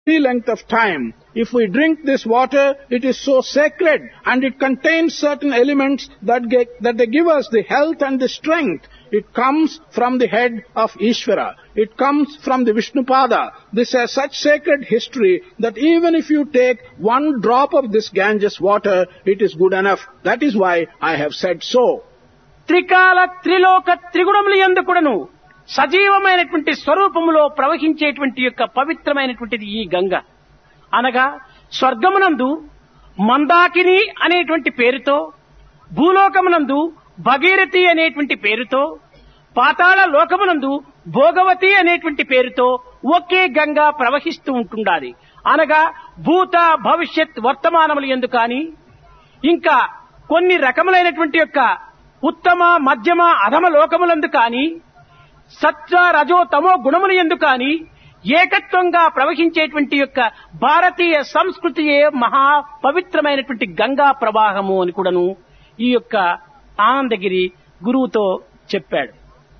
length of time. If we drink this water, it is so sacred and it contains certain elements that they give us the health and the strength. It comes from the head of Ishvara. It comes from the Vishnupada. This has such sacred history that even if you take one drop of this Ganges water, it is good enough. That is why I have said so. త్రికాల త్రిలోక త్రిగుణముల యందు కూడాను సజీవమైనటువంటి స్వరూపములో ప్రవహించేటువంటి యొక్క పవిత్రమైనటువంటిది ఈ గంగ. అనగా స్వర్గమునందు మందాకిని అనేటువంటి పేరుతో, భూలోకమునందు భగీరథి అనేటువంటి పేరుతో, పాతాళ లోకమునందు భోగవతి అనేటువంటి పేరుతో ఒకే గంగా ప్రవహిస్తూ ఉంటుండాలి. అనగా భూత భవిష్యత్ వర్తమానములు యందు కానీ, ఇంకా కొన్ని రకములైనటువంటి యొక్క ఉత్తమ మధ్యమ అధమ లోకములందు కానీ, సత్వ రజో తమో గుణముల యందు కానీ ఏకత్వంగా ప్రవహించేటువంటి యొక్క భారతీయ సంస్కృతియే మహా పవిత్రమైనటువంటి గంగా ప్రవాహము అని కూడాను ఈ యొక్క ఆనందగిరి గురువుతో చెప్పాడు.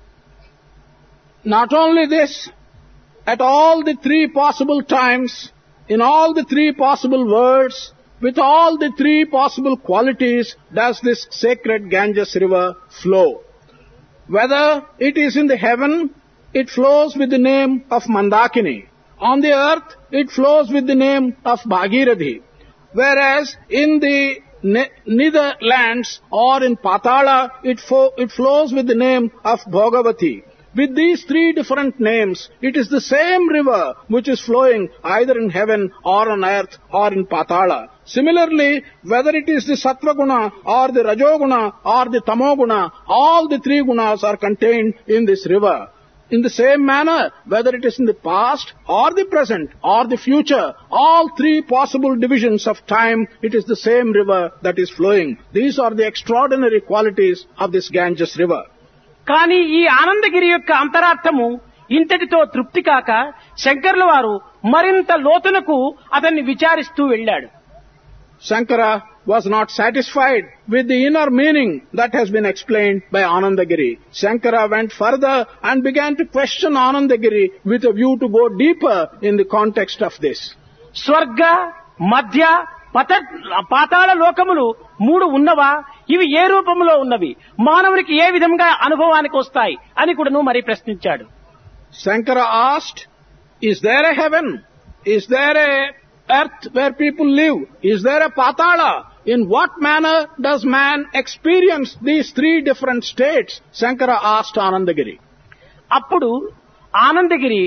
Not only this, at all the three possible times, in all the three possible words, with all the three possible qualities does this sacred Ganges river flow. Whether it is in the heaven, it flows with the name of Mandakini. On the earth, it flows with the name of Bhagirathi. Whereas in the Netherlands or in Patala, it flows with the name of Bhogavati. With these three different names, it is the same river which is flowing either in heaven or on earth or in Patala. Similarly, whether it is the Sattva Guna or the Rajoguna or the Tamoguna, all the three gunas are contained in this river. In the same manner, whether it is in the past or the present or the future, all three possible divisions of time, it is the same river that is flowing. These are the extraordinary qualities of this Ganges river. కానీ ఈ ఆనందగిరి యొక్క అంతరార్థము ఇంతటితో తృప్తి కాక శంకరుల వారు మరింత లోతునకు అతన్ని విచారిస్తూ వెళ్ళాడు. Shankara was not satisfied with the inner meaning that has been explained by Anandagiri. Shankara went further and began to question Anandagiri with a view to go deeper in the context of this. స్వర్గ మధ్య పాతాళ లోకములు మూడు ఉన్నవా? ఇవి ఏ రూపంలో ఉన్నవి? మానవునికి ఏ విధంగా అనుభవానికి వస్తాయి అని కూడాను మరి ప్రశ్నించాడు. Shankara asked, is there a heaven? Is there a earth where people live? Is there a Patala? In what manner does man experience these three different states? Shankara asked Anandagiri. అప్పుడు ఆనందగిరి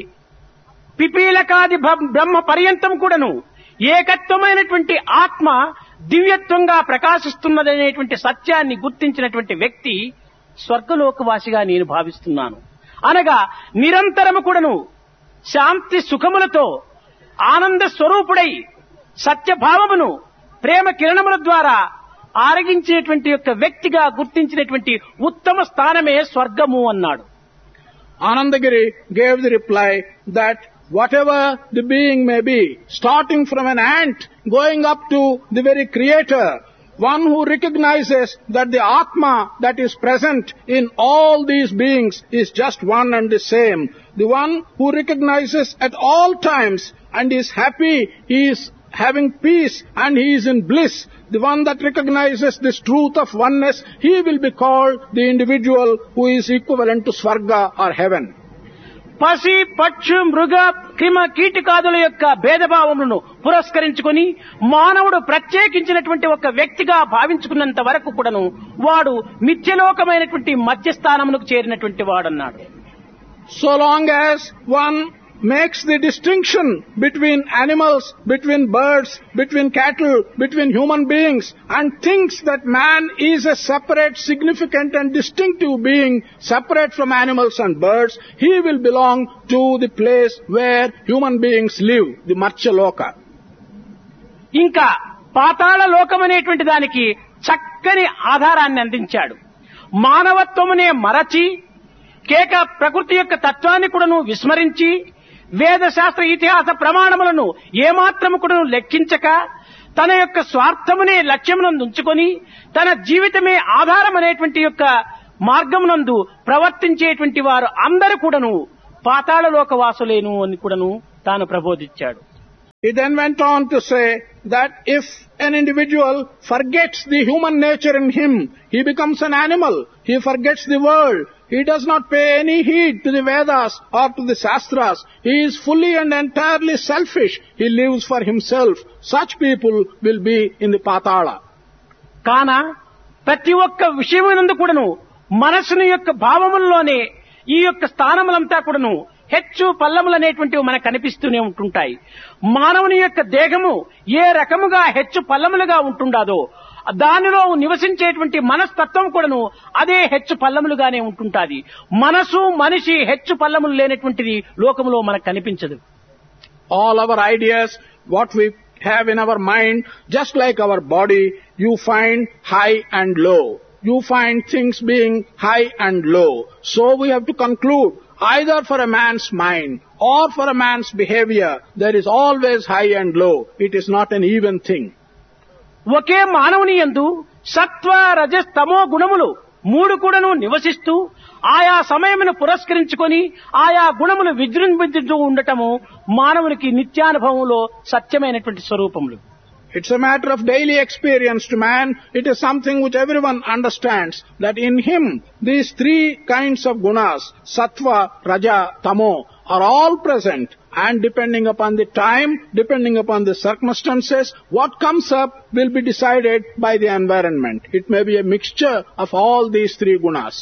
పిపీలకాది బ్రహ్మ పర్యంతం కూడాను ఏకత్వమైనటువంటి ఆత్మ దివ్యత్వంగా ప్రకాశిస్తున్నదనేటువంటి సత్యాన్ని గుర్తించినటువంటి వ్యక్తి స్వర్గలోకవాసిగా నేను భావిస్తున్నాను. అనగా నిరంతరము కూడాను శాంతి సుఖములతో ఆనంద స్వరూపుడై సత్యభావమును ప్రేమ కిరణముల ద్వారా ఆరగించేటువంటి యొక్క వ్యక్తిగా గుర్తించినటువంటి ఉత్తమ స్థానమే స్వర్గము అన్నాడు. Anandagiri gave the reply that whatever the being may be, starting from an ant, going up to the very creator, one who recognizes that the Atma that is present in all these beings is just one and the same. The one who recognizes at all times and is happy, he is having peace and he is in bliss. The one that recognizes this truth of oneness, he will be called the individual who is equivalent to Swarga or heaven. పశి పక్షు మృగ క్రిమ కీటకాదుల యొక్క భేదభావములను పురస్కరించుకొని మానవుడు ప్రత్యేకించినటువంటి ఒక వ్యక్తిగా భావించుకున్నంత వరకు కూడాను వాడు మిథ్యలోకమైనటువంటి మధ్యస్థానమునకు చేరినటువంటి వాడన్నాడు. So long as one makes the distinction between animals, between birds, between cattle, between human beings, and thinks that man is a separate, significant and distinctive being, separate from animals and birds, he will belong to the place where human beings live, the Marchaloka. ఇంకా పాతాళ లోకమనేటువంటి దానికి చక్కని ఆధారాన్ని అందించాడు. మానవత్వమునే మరచి కేక ప్రకృతి యొక్క తత్వాన్ని కూడాను విస్మరించి వేద శాస్త్ర ఇతిహాస ప్రమాణములను ఏమాత్రము కూడా లెక్కించక తన యొక్క స్వార్థమునే లక్ష్యమునందు ఉంచుకొని తన జీవితమే ఆధారం అనేటువంటి యొక్క మార్గమునందు ప్రవర్తించేటువంటి వారు అందరూ కూడాను పాతాళ లోక వాసులేను అని కూడాను తాను ప్రబోధించాడు. He then went on to say that if an individual forgets the human nature in him, he becomes an animal. He forgets the world. He does not pay any heed to the Vedas or to the Shastras. He is fully and entirely selfish. He lives for himself. Such people will be in the Patala. కాన ప్రతి ఒక్క విషయమునందు కూడాను మనసుని యొక్క భావముల్లోనే ఈ యొక్క స్థానములంతా కూడాను హెచ్చు పల్లములు అనేటువంటివి మనకు కనిపిస్తూనే ఉంటుంటాయి. మానవుని యొక్క దేహము ఏ రకముగా హెచ్చు పల్లములుగా ఉంటుండాదో దానిలో నివసించేటువంటి మనస్తత్వం కూడాను అదే హెచ్చు పల్లములుగానే ఉంటుంటాది. మనసు మనిషి హెచ్చు పల్లములు లేనటువంటిది లోకములో మనకు కనిపించదు. All our ideas, what we have in our mind, just like our body, you find high and low. You find things being high and low. So we have to conclude, either for a man's mind or for a man's behavior, there is always high and low. It is not an even thing. ఒకే మానవుని యందు సత్వ రజస్ తమో గుణములు మూడు కూడాను నివసిస్తూ ఆయా సమయమును పురస్కరించుకొని ఆయా గుణములు విజృంభించుతూ ఉండటము మానవునికి నిత్యానుభవంలో సత్యమైనటువంటి స్వరూపములు. It's a matter of daily experience to man. It is something which everyone understands, that in him these three kinds of gunas, sattva, raja, tamo, are all present, and depending upon the time, depending upon the circumstances, what comes up will be decided by the environment. It may be a mixture of all these three gunas.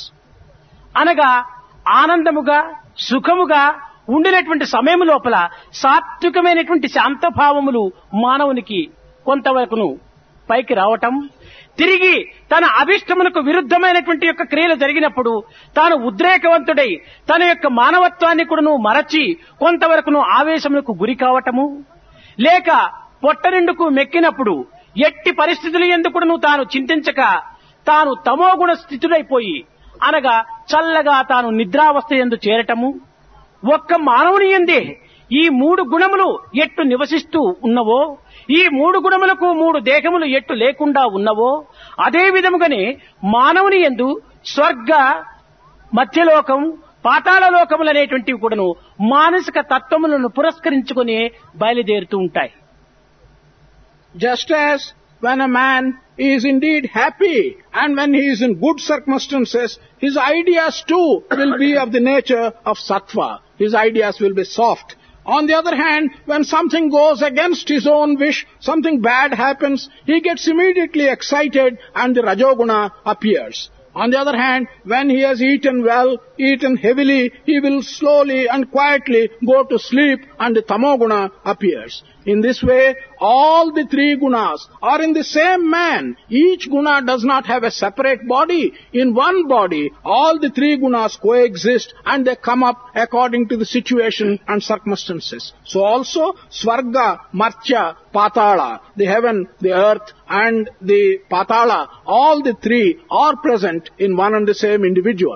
అనగా ఆనందముగా సుఖముగా ఉండినటువంటి సమయం లోపల సాత్వికమైనటువంటి శాంతభావములు మానవునికి కొంతవరకును పైకి రావటం, తిరిగి తన అభిష్టమునకు విరుద్ధమైనటువంటి యొక్క క్రియలు జరిగినప్పుడు తాను ఉద్రేకవంతుడై తన యొక్క మానవత్వాన్ని కూడాను మరచి కొంతవరకును ఆవేశమునకు గురి కావటము, లేక పొట్టనిండుకు మెక్కినప్పుడు ఎట్టి పరిస్థితులు ఎందుకును తాను చింతించక తాను తమోగుణ స్థితుడైపోయి అనగా చల్లగా తాను నిద్రావస్థ యందు చేరటము, ఒక్క మానవుని యందే ఈ మూడు గుణములు ఎట్టు నివసిస్తూ ఉన్నవో, ఈ మూడు గుణములకు మూడు దేహములు ఎట్టు లేకుండా ఉన్నవో, అదే విధముగానే మానవుని యందు స్వర్గ, మధ్యలోకం, పాతాళ లోకములు అనేటువంటివి కూడాను మానసిక తత్వములను పురస్కరించుకుని బయలుదేరుతూ ఉంటాయి. Just as when a man is indeed happy and when he is in good circumstances, his ideas too will be of the nature of sattva. His ideas will be soft. On the other hand, when something goes against his own wish, something bad happens, he gets immediately excited and the rajoguna appears. On the other hand, when he has eaten well, eaten heavily, he will slowly and quietly go to sleep and the tamoguna appears. In this way, all the three gunas are in the same man. Each guna does not have a separate body. In one body, all the three gunas coexist and they come up according to the situation and circumstances. So also, Swarga, Martya, Patala, the heaven, the earth and the Patala, all the three are present in one and the same individual.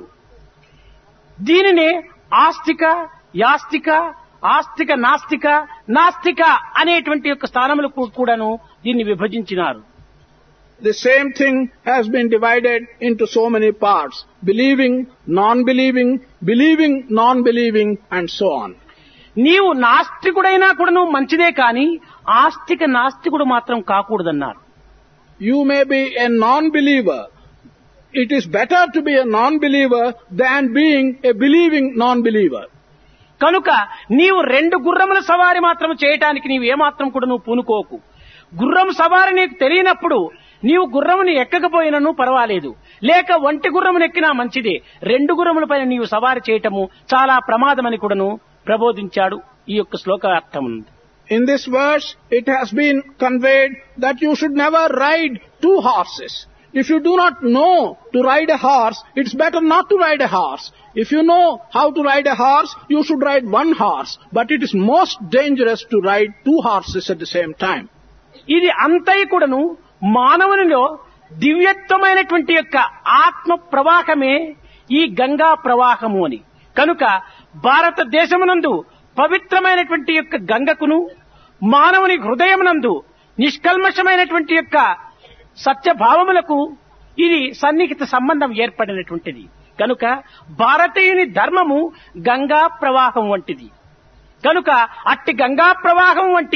దీనినే ఆస్తిక, యాస్తిక, ఆస్తిక నాస్తిక, నాస్తిక అనేటువంటి యొక్క స్థానములకు కూడాను దీన్ని విభజించినారు. The same thing has been divided into so many parts: believing, non-believing, believing, non-believing, and so on. నీవు నాస్తికుడైనా కూడాను మంచిదే కాని ఆస్తిక నాస్తికుడు మాత్రం కాకూడదన్నారు. You may be a non-believer. It is better to be a non-believer than being a believing non-believer. కనుక నీవు రెండు గుర్రముల సవారి మాత్రం చేయటానికి నీవు ఏమాత్రం కూడా నువ్వు పూనుకోకు. గుర్రం సవారి నీకు తెలియనప్పుడు నీవు గుర్రముని ఎక్కకపోయినను పర్వాలేదు, లేక ఒంటి గుర్రమును ఎక్కినా మంచిదే. రెండు గుర్రముల పైన నీవు సవారి చేయటము చాలా ప్రమాదమని కూడాను ప్రబోధించాడు ఈ యొక్క శ్లోకార్థం. In this verse, it has been conveyed that you should never ride two horses. If you do not know to ride a horse, it's better not to ride a horse. If you know how to ride a horse, you should ride one horse. But it is most dangerous to ride two horses at the same time. ఇది అంతయి కూడాను మానవునిలో దివ్యత్వమైనటువంటి యొక్క ఆత్మ ప్రవాహమే ఈ గంగా ప్రవాహము అని. కనుక భారతదేశమునందు పవిత్రమైనటువంటి యొక్క గంగకును మానవుని హృదయమునందు నిష్కల్మషమైనటువంటి యొక్క సత్యభావములకు ఇది సన్నిహిత సంబంధం ఏర్పడినటువంటిది. కనుక భారతీయుని ధర్మము గంగా ప్రవాహం వంటిది. కనుక అట్టి గంగా ప్రవాహం వంటి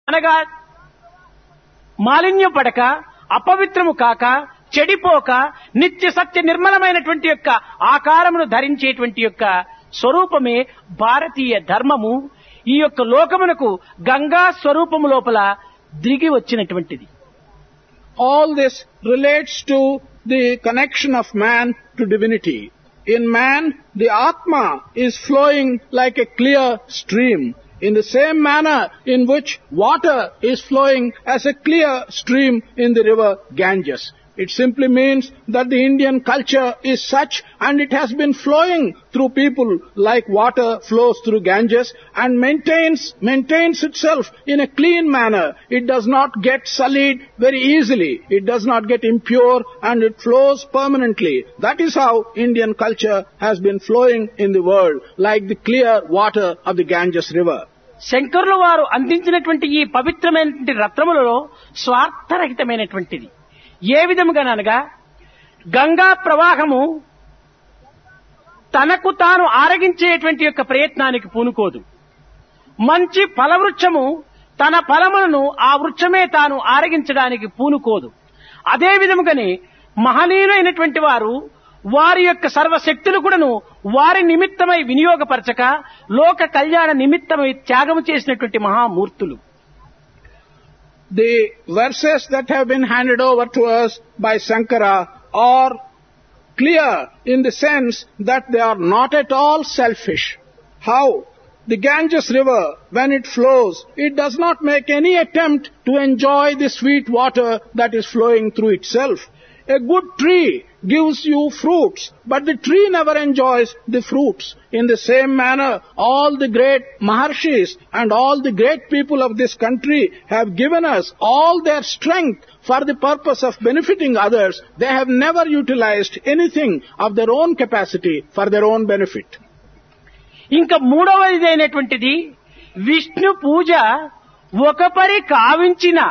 అనగా మాలిన్యం పడక, అపవిత్రము కాక, చెడిపోక, నిత్య సత్య నిర్మలమైనటువంటి యొక్క ఆకారమును ధరించేటువంటి యొక్క స్వరూపమే భారతీయ ధర్మము. ఈ యొక్క లోకమునకు గంగా స్వరూపము లోపల దిగి వచ్చినటువంటిది. All this relates to the connection of man to divinity. In man, the Atma is flowing like a clear stream, in the same manner in which water is flowing as a clear stream in the river Ganges. It simply means that the Indian culture is such, and it has been flowing through people like water flows through Ganges, and maintains itself in a clean manner. It does not get sullied very easily. It does not get impure, and it flows permanently. That is how Indian culture has been flowing in the world, like the clear water of the Ganges river. శంకరుల వారు అందించినటువంటి ఈ పవిత్రమైనటువంటి రత్నములలో స్వార్థరహితమైనటువంటిది. ఏ విధముగానగా గంగా ప్రవాహము తనకు తాను ఆరగించేటువంటి యొక్క ప్రయత్నానికి పూనుకోదు. మంచి ఫలవృక్షము తన ఫలములను ఆ వృక్షమే తాను ఆరగించడానికి పూనుకోదు. అదే విధముగానే మహనీయులైనటువంటి వారు వారి యొక్క సర్వశక్తులు కూడాను వారి నిమిత్తమై వినియోగపరచక లోక కళ్యాణ నిమిత్తమై త్యాగము చేసినటువంటి మహామూర్తులు. The verses that have been handed over to us by Shankara are clear in the sense that they are not at all selfish. How? The Ganges river, when it flows, it does not make any attempt to enjoy the sweet water that is flowing through itself. A good tree gives you fruits, but the tree never enjoys the fruits. In the same manner, all the great Maharshis and all the great people of this country have given us all their strength for the purpose of benefiting others. They have never utilized anything of their own capacity for their own benefit. ఇంకా మూడవదైనటువంటిది విష్ణు పూజ ఒకపరి కావించిన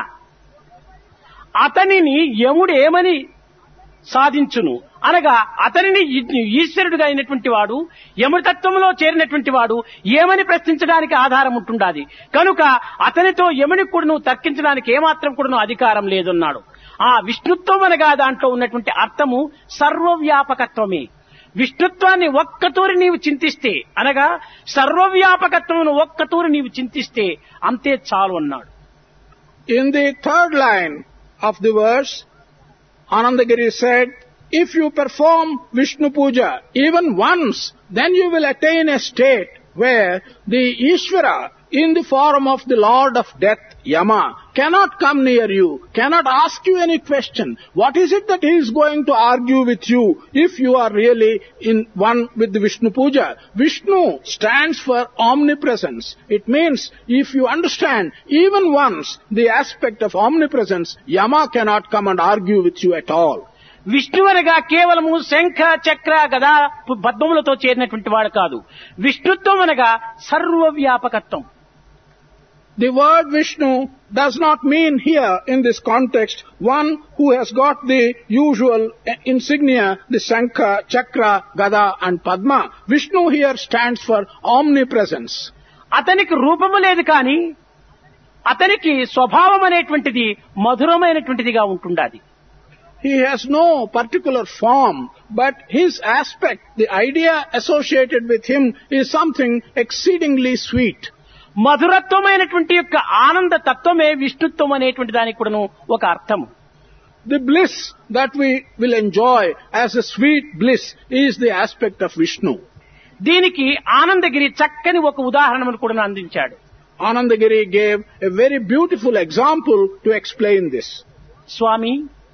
అతనిని యముడేమని సాధించును అనగా అతనిని ఈశ్వరుడుగా అయినటువంటి వాడు యమతత్వంలో చేరినటువంటి వాడు ఏమని ప్రశ్నించడానికి ఆధారం ఉంటుండాది. కనుక అతనితో యమునికి కూడా నువ్వు తర్కించడానికి ఏమాత్రం కూడా అధికారం లేదన్నాడు. ఆ విష్ణుత్వం అనగా దాంట్లో ఉన్నటువంటి అర్థము సర్వవ్యాపకత్వమే. విష్ణుత్వాన్ని ఒక్కతూరి నీవు చింతిస్తే అనగా సర్వవ్యాపకత్వమును ఒక్కతూరి నీవు చింతిస్తే అంతే చాలు అన్నాడు. In the third line of the verse, Anandagiri said, if you perform Vishnu Puja even once, then you will attain a state where the Ishvara, in the form of the Lord of Death, Yama, cannot come near you, cannot ask you any question. What is it that he is going to argue with you if you are really in one with the Vishnu Puja? Vishnu stands for omnipresence. It means if you understand even once the aspect of omnipresence, Yama cannot come and argue with you at all. Vishnu అనగా కేవలము శంఖ చక్ర గదా పద్మములతో చేరినటువంటి వాడు కాదు. విష్ణుత్వం అనగా సర్వవ్యాపకత్వం. The word Vishnu does not mean here in this context one who has got the usual insignia, the Shankha, Chakra, Gada and Padma. Vishnu here stands for omnipresence. అతనికి రూపము లేదు కానీ అతనికి స్వభావం అనేటువంటిది మధురమైనటువంటిదిగా ఉంటుండాది. He has no particular form, but his aspect, the idea associated with him is something exceedingly sweet. మధురత్వమైనటువంటి యొక్క ఆనంద తత్వమే విష్ణుత్వం అనేటువంటి దానికి కూడాను ఒక అర్థము. The bliss that we will enjoy as a sweet bliss is the aspect of Vishnu. దీనికి ఆనందగిరి చక్కని ఒక ఉదాహరణను కూడా అందించాడు. Anandagiri gave a very beautiful example to explain this. స్వామి,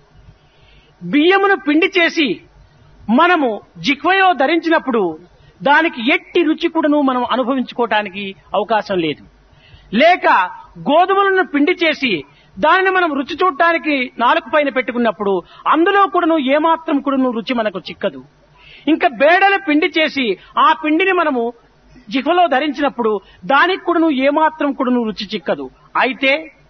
బియ్యమును పిండి చేసి మనము జిహ్వలో ధరించినప్పుడు దానికి ఎట్టి రుచి కూడాను మనం అనుభవించుకోవటానికి అవకాశం లేదు. లేక గోధుమలను పిండి చేసి దానిని మనం రుచి చూడటానికి నాలుక పైన పెట్టుకున్నప్పుడు అందులో కూడాను ఏమాత్రం కూడాను రుచి మనకు చిక్కదు. ఇంకా బేడల పిండి చేసి ఆ పిండిని మనము జిహ్వలో ధరించినప్పుడు దానికి కూడాను ఏమాత్రం కూడాను రుచి చిక్కదు. అయితే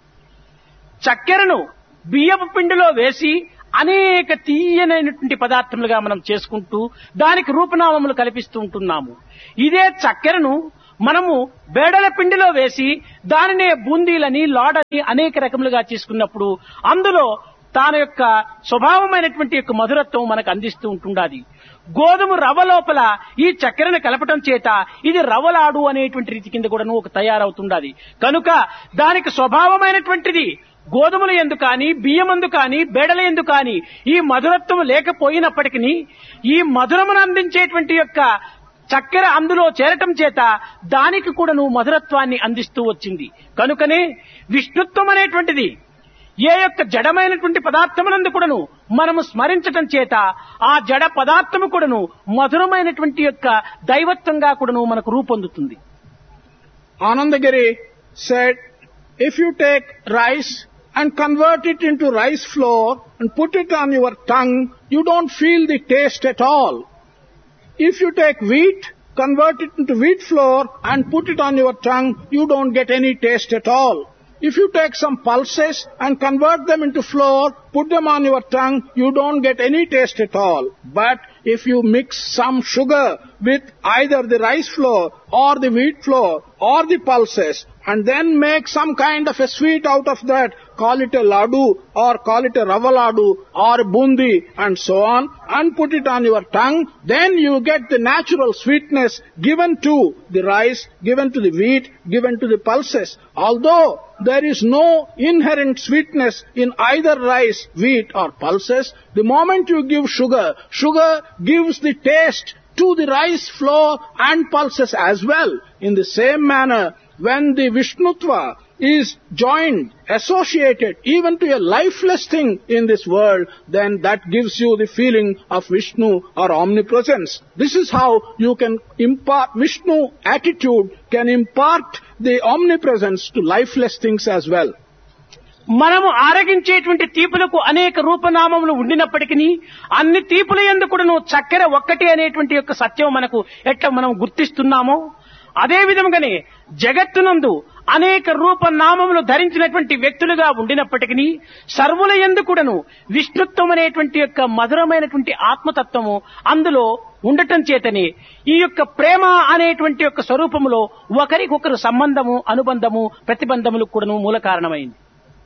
చక్కెరను బియ్యపు పిండిలో వేసి అనేక తీయనైనటువంటి పదార్థములుగా మనం చేసుకుంటూ దానికి రూపనామములు కల్పిస్తూ ఉంటున్నాము. ఇదే చక్కెరను మనము బేడల పిండిలో వేసి దానినే బూందీలని లాడని అనేక రకములుగా చేసుకున్నప్పుడు అందులో తాను యొక్క స్వభావమైనటువంటి యొక్క మధురత్వం మనకు అందిస్తూ ఉంటుండాది. గోధుమ రవ్వ లోపల ఈ చక్కెరను కలపటం చేత ఇది రవ్వలాడు అనేటువంటి రీతి కింద కూడా ఒక తయారవుతుండాది. కనుక దానికి స్వభావమైనటువంటిది గోధుమల ఎందు కానీ బియ్యమందు కానీ బేడల ఎందు కానీ ఈ మధురత్వం లేకపోయినప్పటికీ ఈ మధురమును అందించేటువంటి యొక్క చక్కెర అందులో చేరటం చేత దానికి కూడా మధురత్వాన్ని అందిస్తూ వచ్చింది. కనుకనే విష్ణుత్వం అనేటువంటిది ఏ యొక్క జడమైనటువంటి పదార్థమునందు కూడాను మనము స్మరించటం చేత ఆ జడ పదార్థము కూడాను మధురమైనటువంటి యొక్క దైవత్వంగా కూడాను మనకు రూపొందుతుంది. Anandagiri said, if you take rice and convert it into rice flour and put it on your tongue, you don't feel the taste at all. If you take wheat, convert it into wheat flour and put it on your tongue, you don't get any taste at all. If you take some pulses and convert them into flour, put them on your tongue, you don't get any taste at all. But if you mix some sugar with either the rice flour or the wheat flour or the pulses and then make some kind of a sweet out of that, call it a ladu or call it a rava ladu or bundi and so on, and put it on your tongue, then you get the natural sweetness given to the rice, given to the wheat, given to the pulses. Although there is no inherent sweetness in either rice, wheat or pulses, the moment you give sugar, sugar gives the taste to the rice flour and pulses as well. In the same manner, when the Vishnutva is joined, associated even to a lifeless thing in this world, then that gives you the feeling of Vishnu or omnipresence. This is how you can impart Vishnu attitude, can impart the omnipresence to lifeless things as well. మనము ఆరగించేటువంటి తీపులకు అనేక రూపనామములు ఉండినప్పటికీ అన్ని తీపుల యందు కూడాను చక్కెర ఒక్కటి అనేటువంటి యొక్క సత్యం మనకు ఎట్లా మనం గుర్తిస్తున్నామో అదే విధంగానే జగత్తునందు అనేక రూపనామములు ధరించినటువంటి వ్యక్తులుగా ఉండినప్పటికీ సర్వుల యందు కూడాను విష్ణుత్వం అనేటువంటి యొక్క మధురమైనటువంటి ఆత్మతత్వము అందులో ఉండటం చేతనే ఈ యొక్క ప్రేమ అనేటువంటి యొక్క స్వరూపములో ఒకరికొకరు సంబంధము అనుబంధము ప్రతిబంధములు కూడాను మూల కారణమైంది.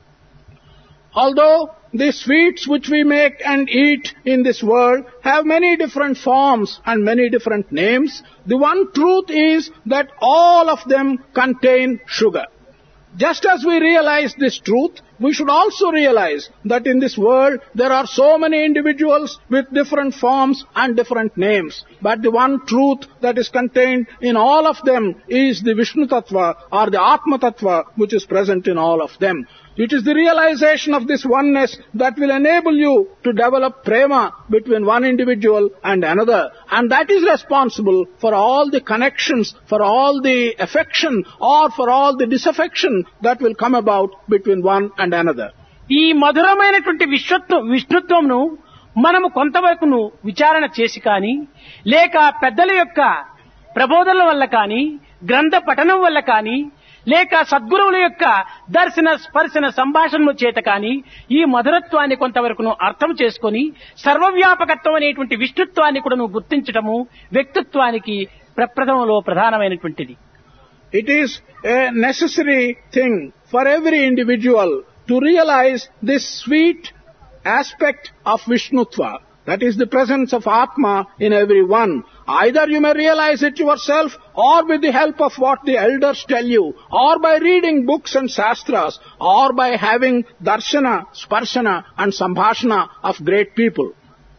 Although the sweets which we make and eat in this world have many different forms and many different names, the one truth is that all of them contain sugar. Just as we realize this truth, we should also realize that in this world there are so many individuals with different forms and different names. But the one truth that is contained in all of them is the Vishnu Tattva or the Atma Tattva which is present in all of them. It is the realization of this oneness that will enable you to develop prema between one individual and another. And that is responsible for all the connections, for all the affection or for all the disaffection that will come about between one and another. ఈ మధురమైనటువంటి విష్ణుత్వంను మనము కొంతవరకును విచారణ చేసి కానీ లేక పెద్దల యొక్క ప్రబోధనల వల్ల కానీ గ్రంథ పఠనం వల్ల కానీ లేక సద్గురువుల యొక్క దర్శన స్పర్శన సంభాషణల చేత కానీ ఈ మధురత్వాన్ని కొంతవరకును అర్థం చేసుకొని సర్వవ్యాపకత్వం అనేటువంటి విష్ణుత్వాన్ని కూడా గుర్తించటము వ్యక్తిత్వానికి ప్రప్రథమంలో ప్రధానమైనటువంటిది. It is a necessary thing for every individual to realize this sweet aspect of Vishnutva. That is the presence of Atma in everyone. Either you may realize it yourself or with the help of what the elders tell you, or by reading books and shastras, or by having darshana, sparshana and sambhashana of great people.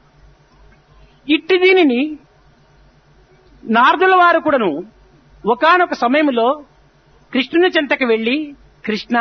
ఇట్టి దీనిని నారదుల వారు కూడాను ఒకానొక సమయంలో కృష్ణుని చెంతకు వెళ్లి, కృష్ణ,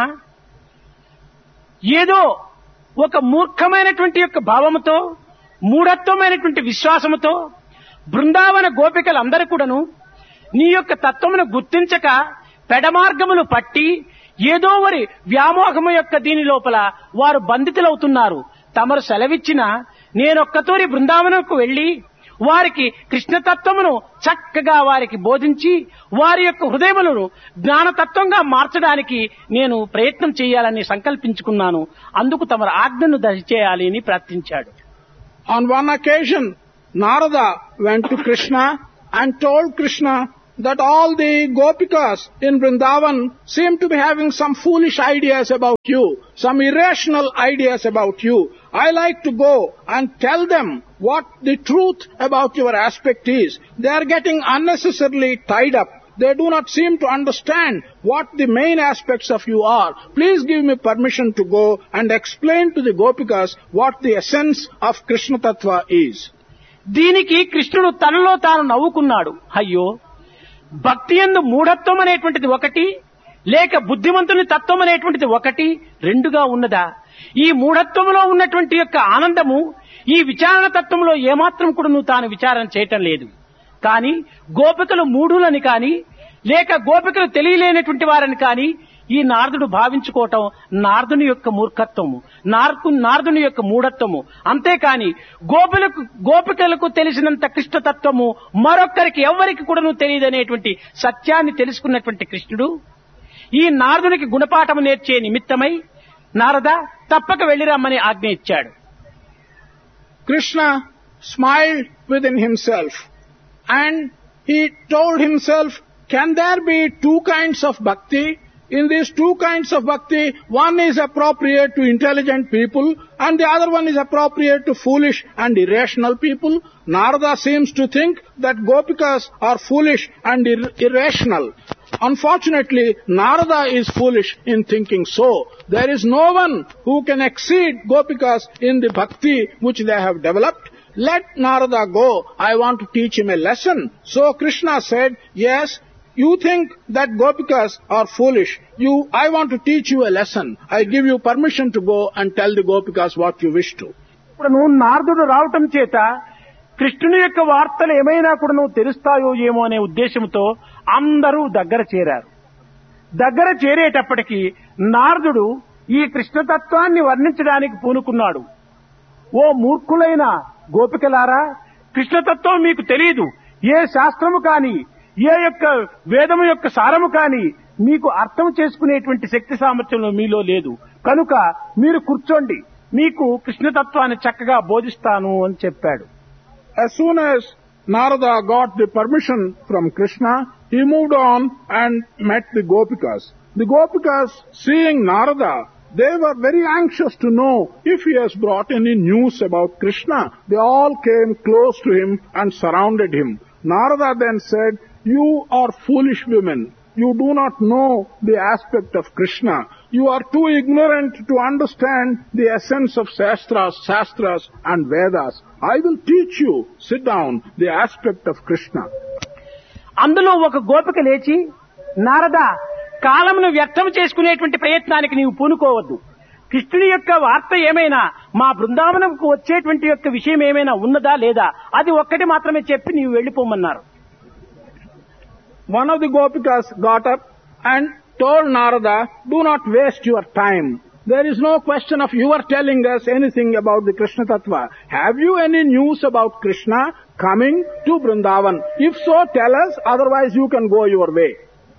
ఏదో ఒక మూర్ఖమైనటువంటి యొక్క భావముతో మూఢత్వమైనటువంటి విశ్వాసముతో బృందావన గోపికలందరూ కూడాను నీ యొక్క తత్వమును గుర్తించక పెడమార్గములు పట్టి ఏదో వారి వ్యామోహము యొక్క దీని లోపల వారు బంధితులవుతున్నారు. తమరు సెలవిచ్చిన నేనొక్కతూరి బృందావనకు వెళ్లి వారికి కృష్ణతత్వమును చక్కగా వారికి బోధించి వారి యొక్క హృదయములను జ్ఞానతత్వంగా మార్చడానికి నేను ప్రయత్నం చేయాలని సంకల్పించుకున్నాను. అందుకు తమరు ఆజ్ఞను దయచేయాలి అని ప్రార్థించాడు. On one occasion, Narada went to Krishna and told Krishna that all the Gopikas in Vrindavan seem to be having some foolish ideas about you, some irrational ideas about you. I like to go and tell them what the truth about your aspect is. They are getting unnecessarily tied up. They do not seem to understand what the main aspects of you are. Please give me permission to go and explain to the Gopikas what the essence of Krishna Tattva is. దీనికి కృష్ణుడు తనలో తాను నవ్వుకున్నాడు. అయ్యో, భక్తి యందు మూఢత్వం అనేటువంటిది ఒకటి, లేక బుద్ధిమంతుని తత్వం అనేటువంటిది ఒకటి, రెండుగా ఉన్నదా? ఈ మూఢత్వంలో ఉన్నటువంటి యొక్క ఆనందము ఈ విచారణ తత్వంలో ఏమాత్రం కూడా నువ్వు తాను విచారణ చేయటం లేదు. కానీ గోపికలు మూఢులని కాని, లేక గోపికలు తెలియలేనటువంటి వారని కాని ఈ నారదుడు భావించుకోవటం నారదుని యొక్క మూర్ఖత్వము, నారదుని యొక్క మూఢత్వము. అంతేకాని గోపికలకు తెలిసినంత కృష్ణతత్వము మరొక్కరికి ఎవ్వరికి కూడా తెలియదనేటువంటి సత్యాన్ని తెలుసుకున్నటువంటి కృష్ణుడు ఈ నారదునికి గుణపాఠము నేర్చే నిమిత్తమై నారద తప్పక వెళ్ళిరమ్మని ఆజ్ఞ ఇచ్చాడు. Krishna smiled within himself and he told himself, can there be two kinds of bhakti? In these two kinds of bhakti, one is appropriate to intelligent people and the other one is appropriate to foolish and irrational people. Narada seems to think that Gopikas are foolish and irrational. Unfortunately, Narada is foolish in thinking so. There is no one who can exceed Gopikas in the bhakti which they have developed. Let Narada go. I want to teach him a lesson. So Krishna said, yes, you think that Gopikas are foolish. I want to teach you a lesson. I give you permission to go and tell the Gopikas what you wish to. ఇప్పుడు నువ్వు నారదుడు రావటం చేత కృష్ణుని యొక్క వార్తలు ఏమైనా కూడా నువ్వు తెలుస్తాయో ఏమో అనే ఉద్దేశంతో అందరూ దగ్గర చేరారు. దగ్గర చేరేటప్పటికీ నారదుడు ఈ కృష్ణతత్వాన్ని వర్ణించడానికి పూనుకున్నాడు. ఓ మూర్ఖులైన గోపికలారా, కృష్ణతత్వం మీకు తెలియదు. ఏ శాస్త్రము కాని, ఏ యొక్క వేదము యొక్క సారము కాని మీకు అర్థం చేసుకునేటువంటి శక్తి సామర్థ్యంలో మీలో లేదు. కనుక మీరు కూర్చోండి, మీకు కృష్ణతత్వాన్ని చక్కగా బోధిస్తాను అని చెప్పాడు. As soon as Narada got the permission from Krishna, he moved on and met the Gopikas. The Gopikas, seeing Narada, they were very anxious to know if he has brought any news about Krishna. They all came close to him and surrounded him. Narada then said, you are foolish women. You do not know the aspect of Krishna. You are too ignorant to understand the essence of Shastras and Vedas. I will teach you, sit down, the aspect of Krishna. అందులో ఒక గోపిక లేచి, నారద, కాలమును వ్యర్థం చేసుకునేటువంటి ప్రయత్నానికి నీవు పూనుకోవద్దు. కృష్ణుని యొక్క వార్త ఏమైనా మా బృందావనంకు వచ్చేటువంటి యొక్క విషయం ఏమైనా ఉన్నదా లేదా అది ఒక్కటి మాత్రమే చెప్పి నీవు వెళ్లిపోమన్నారు. One of the Gopikas got up and told Narada, do not waste your time. There is no question of you are telling us anything about the Krishna Tattva. Have you any news about Krishna coming to Vrindavan? If so, tell us, otherwise you can go your way.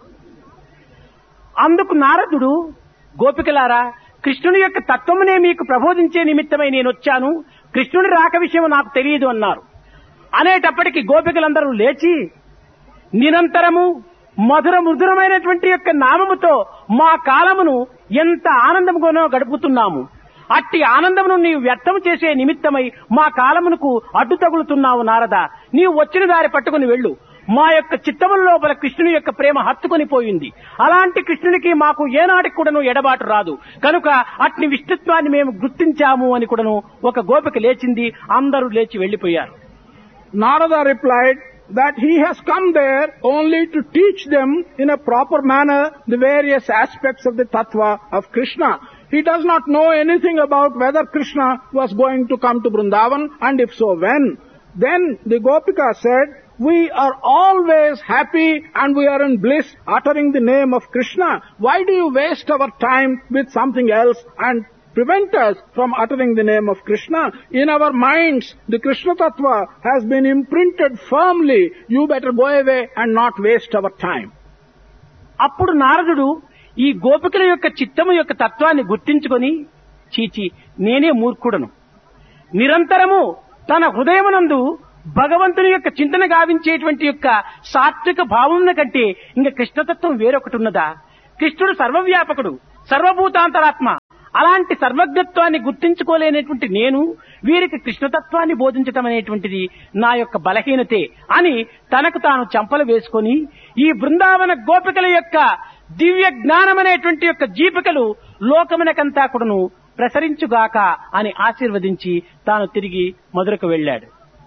అందుకు నారదుడు, గోపికలారా, కృష్ణుని యొక్క తత్వమునే మీకు ప్రబోధించే నిమిత్తమై నేను వచ్చాను. కృష్ణుని రాక విషయం నాకు తెలియదు అన్నారు. అనేటప్పటికి గోపికలందరూ లేచి, నిరంతరము మధురమైనటువంటి యొక్క నామముతో మా కాలమును ఎంత ఆనందముగానో గడుపుతున్నాము. అట్టి ఆనందమును నీవు వ్యర్థం చేసే నిమిత్తమై మా కాలమునకు అడ్డు తగులుతున్నావు నారద. నీవు వచ్చిన దారి పట్టుకుని వెళ్ళు. మా యొక్క చిత్తముల లోపల కృష్ణుని యొక్క ప్రేమ హత్తుకొని పోయింది. అలాంటి కృష్ణునికి మాకు ఏనాటికి కూడాను ఎడబాటు రాదు. కనుక అట్టి విష్ణుత్వాన్ని మేము గుర్తించాము అని కూడాను ఒక గోపిక లేచింది. అందరూ లేచి వెళ్లిపోయారు. Narada replied that he has come there only to teach them in a proper manner the various aspects of the tattva of Krishna. He does not know anything about whether Krishna was going to come to Vrindavan, and if so, when. Then the Gopika said, we are always happy and we are in bliss uttering the name of Krishna. Why do you waste our time with something else and prevent us from uttering the name of Krishna? In our minds, the Krishna Tattva has been imprinted firmly. You better go away and not waste our time. అప్పుడు నారదుడు ఈ గోపికల యొక్క చిత్తము యొక్క తత్వాన్ని గుర్తించుకొని, చీచి, నేనే మూర్ఖుడను. నిరంతరము తన హృదయమునందు భగవంతుని యొక్క చింతన గావించేటువంటి యొక్క సాత్విక భావమున కంటే ఇంకా కృష్ణతత్వం వేరొకటి ఉన్నదా? కృష్ణుడు సర్వవ్యాపకుడు, సర్వభూతాంతరాత్మ. అలాంటి సర్వజ్ఞత్వాన్ని గుర్తించుకోలేనటువంటి నేను వీరికి కృష్ణతత్వాన్ని బోధించటం అనేటువంటిది నా యొక్క బలహీనతే అని తనకు తాను చెంపలు వేసుకొని ఈ బృందావన గోపికల యొక్క దివ్య జ్ఞానం అనేటువంటి యొక్క జీపికలు లోకమునకంతా కూడాను ప్రసరించుగాక అని ఆశీర్వదించి తాను తిరిగి మధురకు వెళ్ళాడు.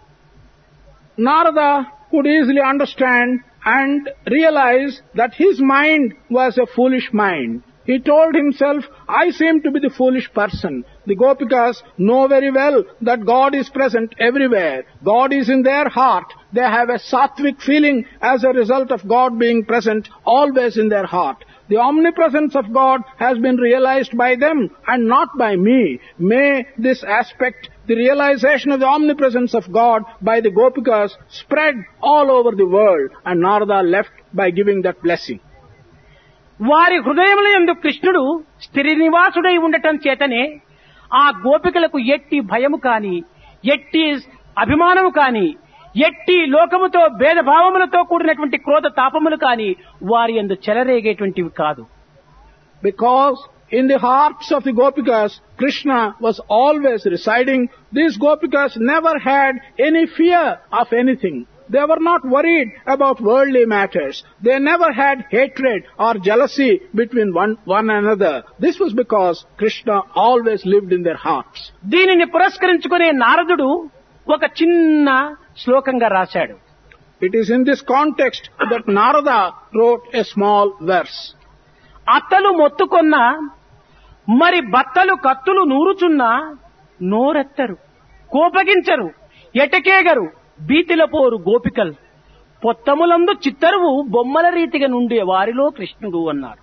Narada could easily understand and realize that his mind was a foolish mind. He told himself, I seem to be the foolish person. The Gopikas know very well that God is present everywhere. God is in their heart. They have a sattvic feeling as a result of God being present always in their heart. The omnipresence of God has been realized by them and not by me. May this aspect, the realization of the omnipresence of God by the Gopikas, spread all over the world. And Narada left by giving that blessing. వారి హృదయముల యందు కృష్ణుడు స్థిర నివాసుడై ఉండటం చేతనే ఆ గోపికలకు ఎట్టి భయము కాని, ఎట్టి అభిమానము కాని, ఎట్టి లోకముతో భేదభావములతో కూడినటువంటి క్రోధ తాపములు కాని వారి యందు చెలరేగేటువంటివి కాదు. Because in the hearts of the Gopikas, Krishna was always residing. These Gopikas never had any fear of anything. They were not worried about worldly matters. They never had hatred or jealousy between one another. This was because Krishna always lived in their hearts. దీనిని పురస్కరించుకునే నారదుడు ఒక చిన్న శ్లోకంగా రాశాడు. It is in this context that Narada wrote a small verse. అత్తలు మొత్తుకొన్న మరి బత్తలు కత్తులు నూరుచున్నా నోరెత్తరు, కోపగించరు, ఎటకేగరు బీతిల పోరు గోపికల్ పొత్తములందు చిత్తరువు బొమ్మల రీతిగా నుండే వారిలో కృష్ణుడు అన్నాడు.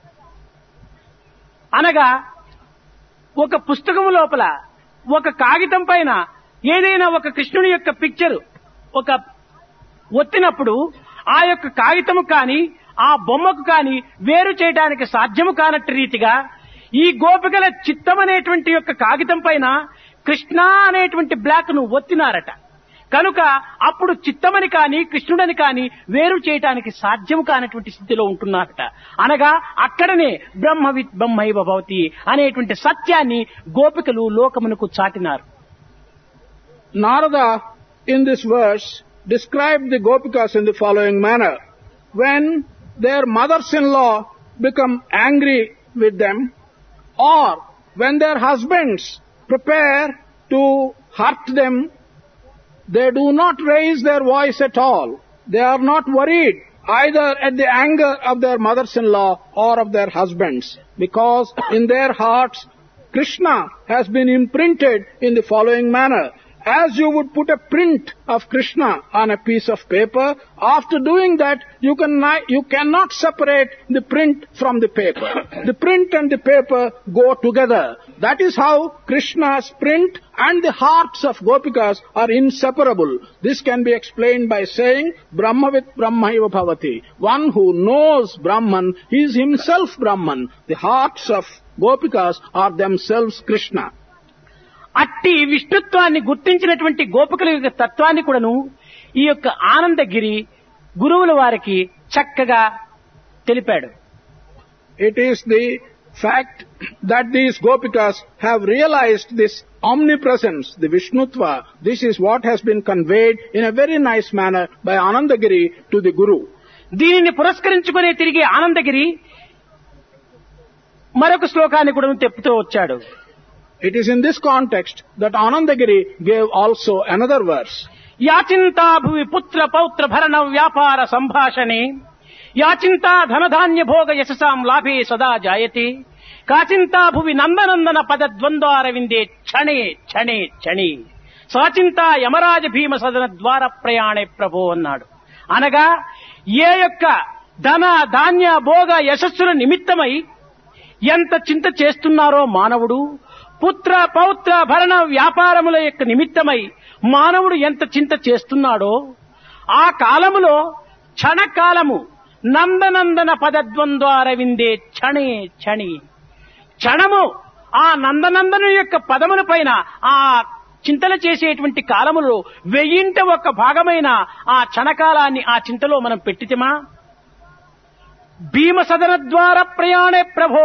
అనగా ఒక పుస్తకము లోపల ఒక కాగితం పైన ఏదైనా ఒక కృష్ణుని యొక్క పిక్చర్ ఒక ఒత్తినప్పుడు ఆ యొక్క కాగితము కాని ఆ బొమ్మకు కాని వేరు చేయడానికి సాధ్యము కానట్టు రీతిగా ఈ గోపికల చిత్తం అనేటువంటి యొక్క కాగితం పైన కృష్ణ అనేటువంటి బ్లాక్ ను ఒత్తినారట. కనుక అప్పుడు చిత్తమని కాని కృష్ణుడని కాని వేరు చేయటానికి సాధ్యం కానటువంటి స్థితిలో ఉంటున్నారట. అనగా అక్కడనే బ్రహ్మవిత్ బ్రహ్మైవ భవతి అనేటువంటి సత్యాన్ని గోపికలు లోకమునకు చాటినారు. Narada in this verse described the Gopikas in the following manner. When their mothers-in-law become angry with them, or when their husbands prepare to hurt them, they do not raise their voice at all. They are not worried either at the anger of their mothers-in-law or of their husbands, because in their hearts Krishna has been imprinted in the following manner. As you would put a print of Krishna on a piece of paper, after doing that, you cannot separate the print from the paper. The print and the paper go together. That is how Krishna's print and the hearts of Gopikas are inseparable. This can be explained by saying, Brahmavit Brahmaiva Bhavati. One who knows Brahman, he is himself Brahman. The hearts of Gopikas are themselves Krishna. అట్టి విష్ణుత్వాన్ని గుర్తించినటువంటి గోపికల యొక్క తత్వాన్ని కూడాను ఈ యొక్క ఆనందగిరి గురువుల వారికి చక్కగా తెలిపాడు. It is the fact that these Gopikas have realized this omnipresence, the Vishnutva. This is what has been conveyed in a very nice manner by Anandagiri to the Guru. దీనిని పురస్కరించుకునే తిరిగి ఆనందగిరి మరొక శ్లోకాన్ని కూడా తెప్పుతూ వచ్చాడు. It is in this context that Anandagiri gave also another verse. యాచింతా భువి పుత్ర పౌత్ర భరణ వ్యాపార సంభాషణే యాచింతా ధనధాన్య భోగ యశసాం లాభే సదా జాయతే కాచింతా భువి నందనందన పద ద్వంద్వారవిందే క్షణే క్షణే క్షణే సాచింతా యమరాజ భీమ సదన ద్వార ప్రయాణే ప్రభో అన్నాడు. అనగా ఏ యొక్క ధన ధాన్య భోగ యశస్సుల నిమిత్తమై ఎంత చింత చేస్తున్నారో మానవుడు, పుత్ర పౌత్ర భరణ వ్యాపారముల యొక్క నిమిత్తమై మానవుడు ఎంత చింత చేస్తున్నాడో ఆ కాలములో క్షణకాలము నందనందన పదద్వంద్వారవిందే క్షణే క్షణి క్షణము ఆ నందనందను యొక్క పదముల పైన ఆ చింతన చేసేటువంటి కాలములో 1000 భాగమైన ఆ క్షణకాలాన్ని ఆ చింతలో మనం పెట్టితమా? భీమసదన ద్వార ప్రయాణే ప్రభో,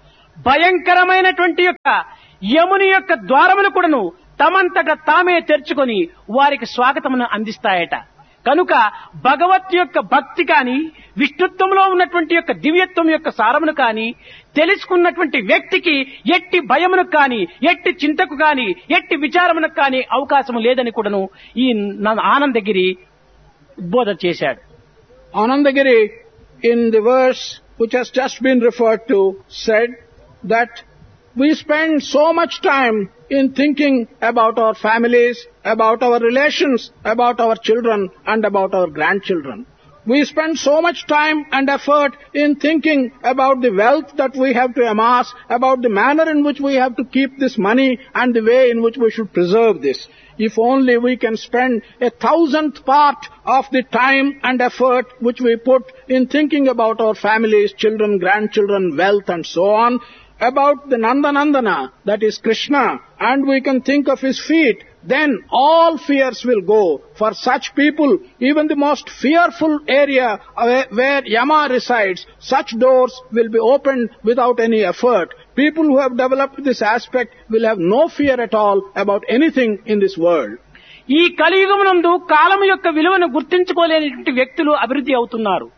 భయంకరమైనటువంటి యొక్క యముని యొక్క ద్వారములు కూడాను తమంతట తామే తెరుచుకొని వారికి స్వాగతమును అందిస్తాయట. కనుక భగవత్ యొక్క భక్తి కాని, విష్ణుత్వంలో ఉన్నటువంటి యొక్క దివ్యత్వం యొక్క సారమును కాని తెలుసుకున్నటువంటి వ్యక్తికి ఎట్టి భయమును కాని, ఎట్టి చింతకు కాని, ఎట్టి విచారమునకు కాని అవకాశం లేదని కూడాను ఈ ఆనందగిరి ఉద్బోధన చేశాడు. Anandagiri, in the verse which has just been referred to, said that we spend so much time in thinking about our families, about our relations, about our children and about our grandchildren. We spend so much time and effort in thinking about the wealth that we have to amass, about the manner in which we have to keep this money and the way in which we should preserve this. If only we can spend 1,000th part of the time and effort which we put in thinking about our families, children, grandchildren, wealth and so on, about the Nandanandana, that is Krishna, and we can think of his feet, then all fears will go. For such people, even the most fearful area where Yama resides, such doors will be opened without any effort. People who have developed this aspect will have no fear at all about anything in this world. ఈ కలియుగమునందు కాలము యొక్క విలువను గుర్తించుకోలేనటువంటి వ్యక్తులు అభివృద్ధి అవుతున్నారు.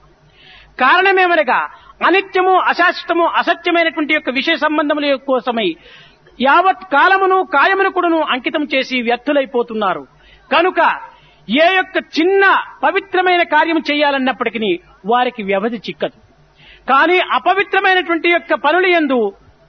కారణమేమనగా అనిత్యము, అశాశ్వతము, అసత్యమైనటువంటి యొక్క విషయ సంబంధముల కోసమై యావత్ కాలమును కాయమును కూడాను అంకితం చేసి వ్యర్థులైపోతున్నారు. కనుక ఏ యొక్క చిన్న పవిత్రమైన కార్యం చేయాలన్నప్పటికీ వారికి వ్యవధి చిక్కదు. కానీ అపవిత్రమైనటువంటి యొక్క పనుల యందు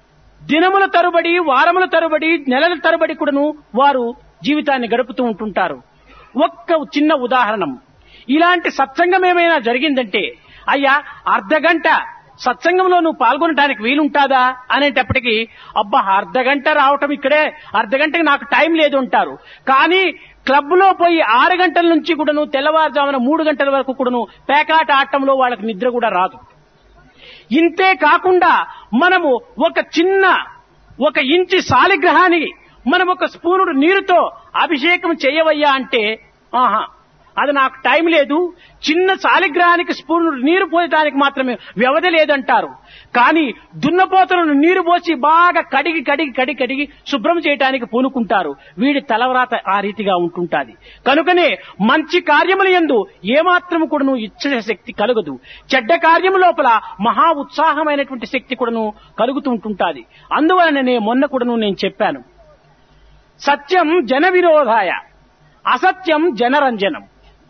దినముల తరబడి, వారముల తరబడి, నెలల తరబడి కూడాను వారు జీవితాన్ని గడుపుతూ ఉంటుంటారు. ఒక్క చిన్న ఉదాహరణం, ఇలాంటి సత్సంగం ఏమైనా జరిగిందంటే, అయ్యా అర్ధగంట సత్సంగంలో నువ్వు పాల్గొనడానికి వీలుంటాదా అనేటప్పటికీ, అబ్బా అర్ధగంట రావటం ఇక్కడే, అర్ధగంటకి నాకు టైం లేదు అంటారు. కానీ క్లబ్ లో పోయి 6 గంటల నుంచి కూడాను తెల్లవారుజామున 3 గంటల వరకు కూడాను పేకాట ఆటంలో వాళ్ళకి నిద్ర కూడా రాదు. ఇంతే కాకుండా మనము ఒక ఇంచి శాలిగ్రహానికి మనం ఒక స్పూనుడు నీరుతో అభిషేకం చేయవయ్యా అంటే, ఆహా అది నాకు టైం లేదు, చిన్న శాలిగ్రహానికి స్పూనుడు నీరు పోయడానికి మాత్రమే వ్యవధి లేదంటారు. కానీ దున్నపోతలను నీరు పోసి బాగా కడిగి శుభ్రం చేయడానికి పూనుకుంటారు. వీడి తలవరాత ఆ రీతిగా ఉంటుంటాది. కనుకనే మంచి కార్యముల యందు ఏమాత్రము కూడాను ఇచ్చే శక్తి కలుగదు. చెడ్డ కార్యము లోపల మహా ఉత్సాహమైనటువంటి శక్తి కూడాను కలుగుతూ ఉంటుంటాది. అందువలననే మొన్న కూడాను నేను చెప్పాను, సత్యం జన విరోధాయ, అసత్యం జనరంజనం,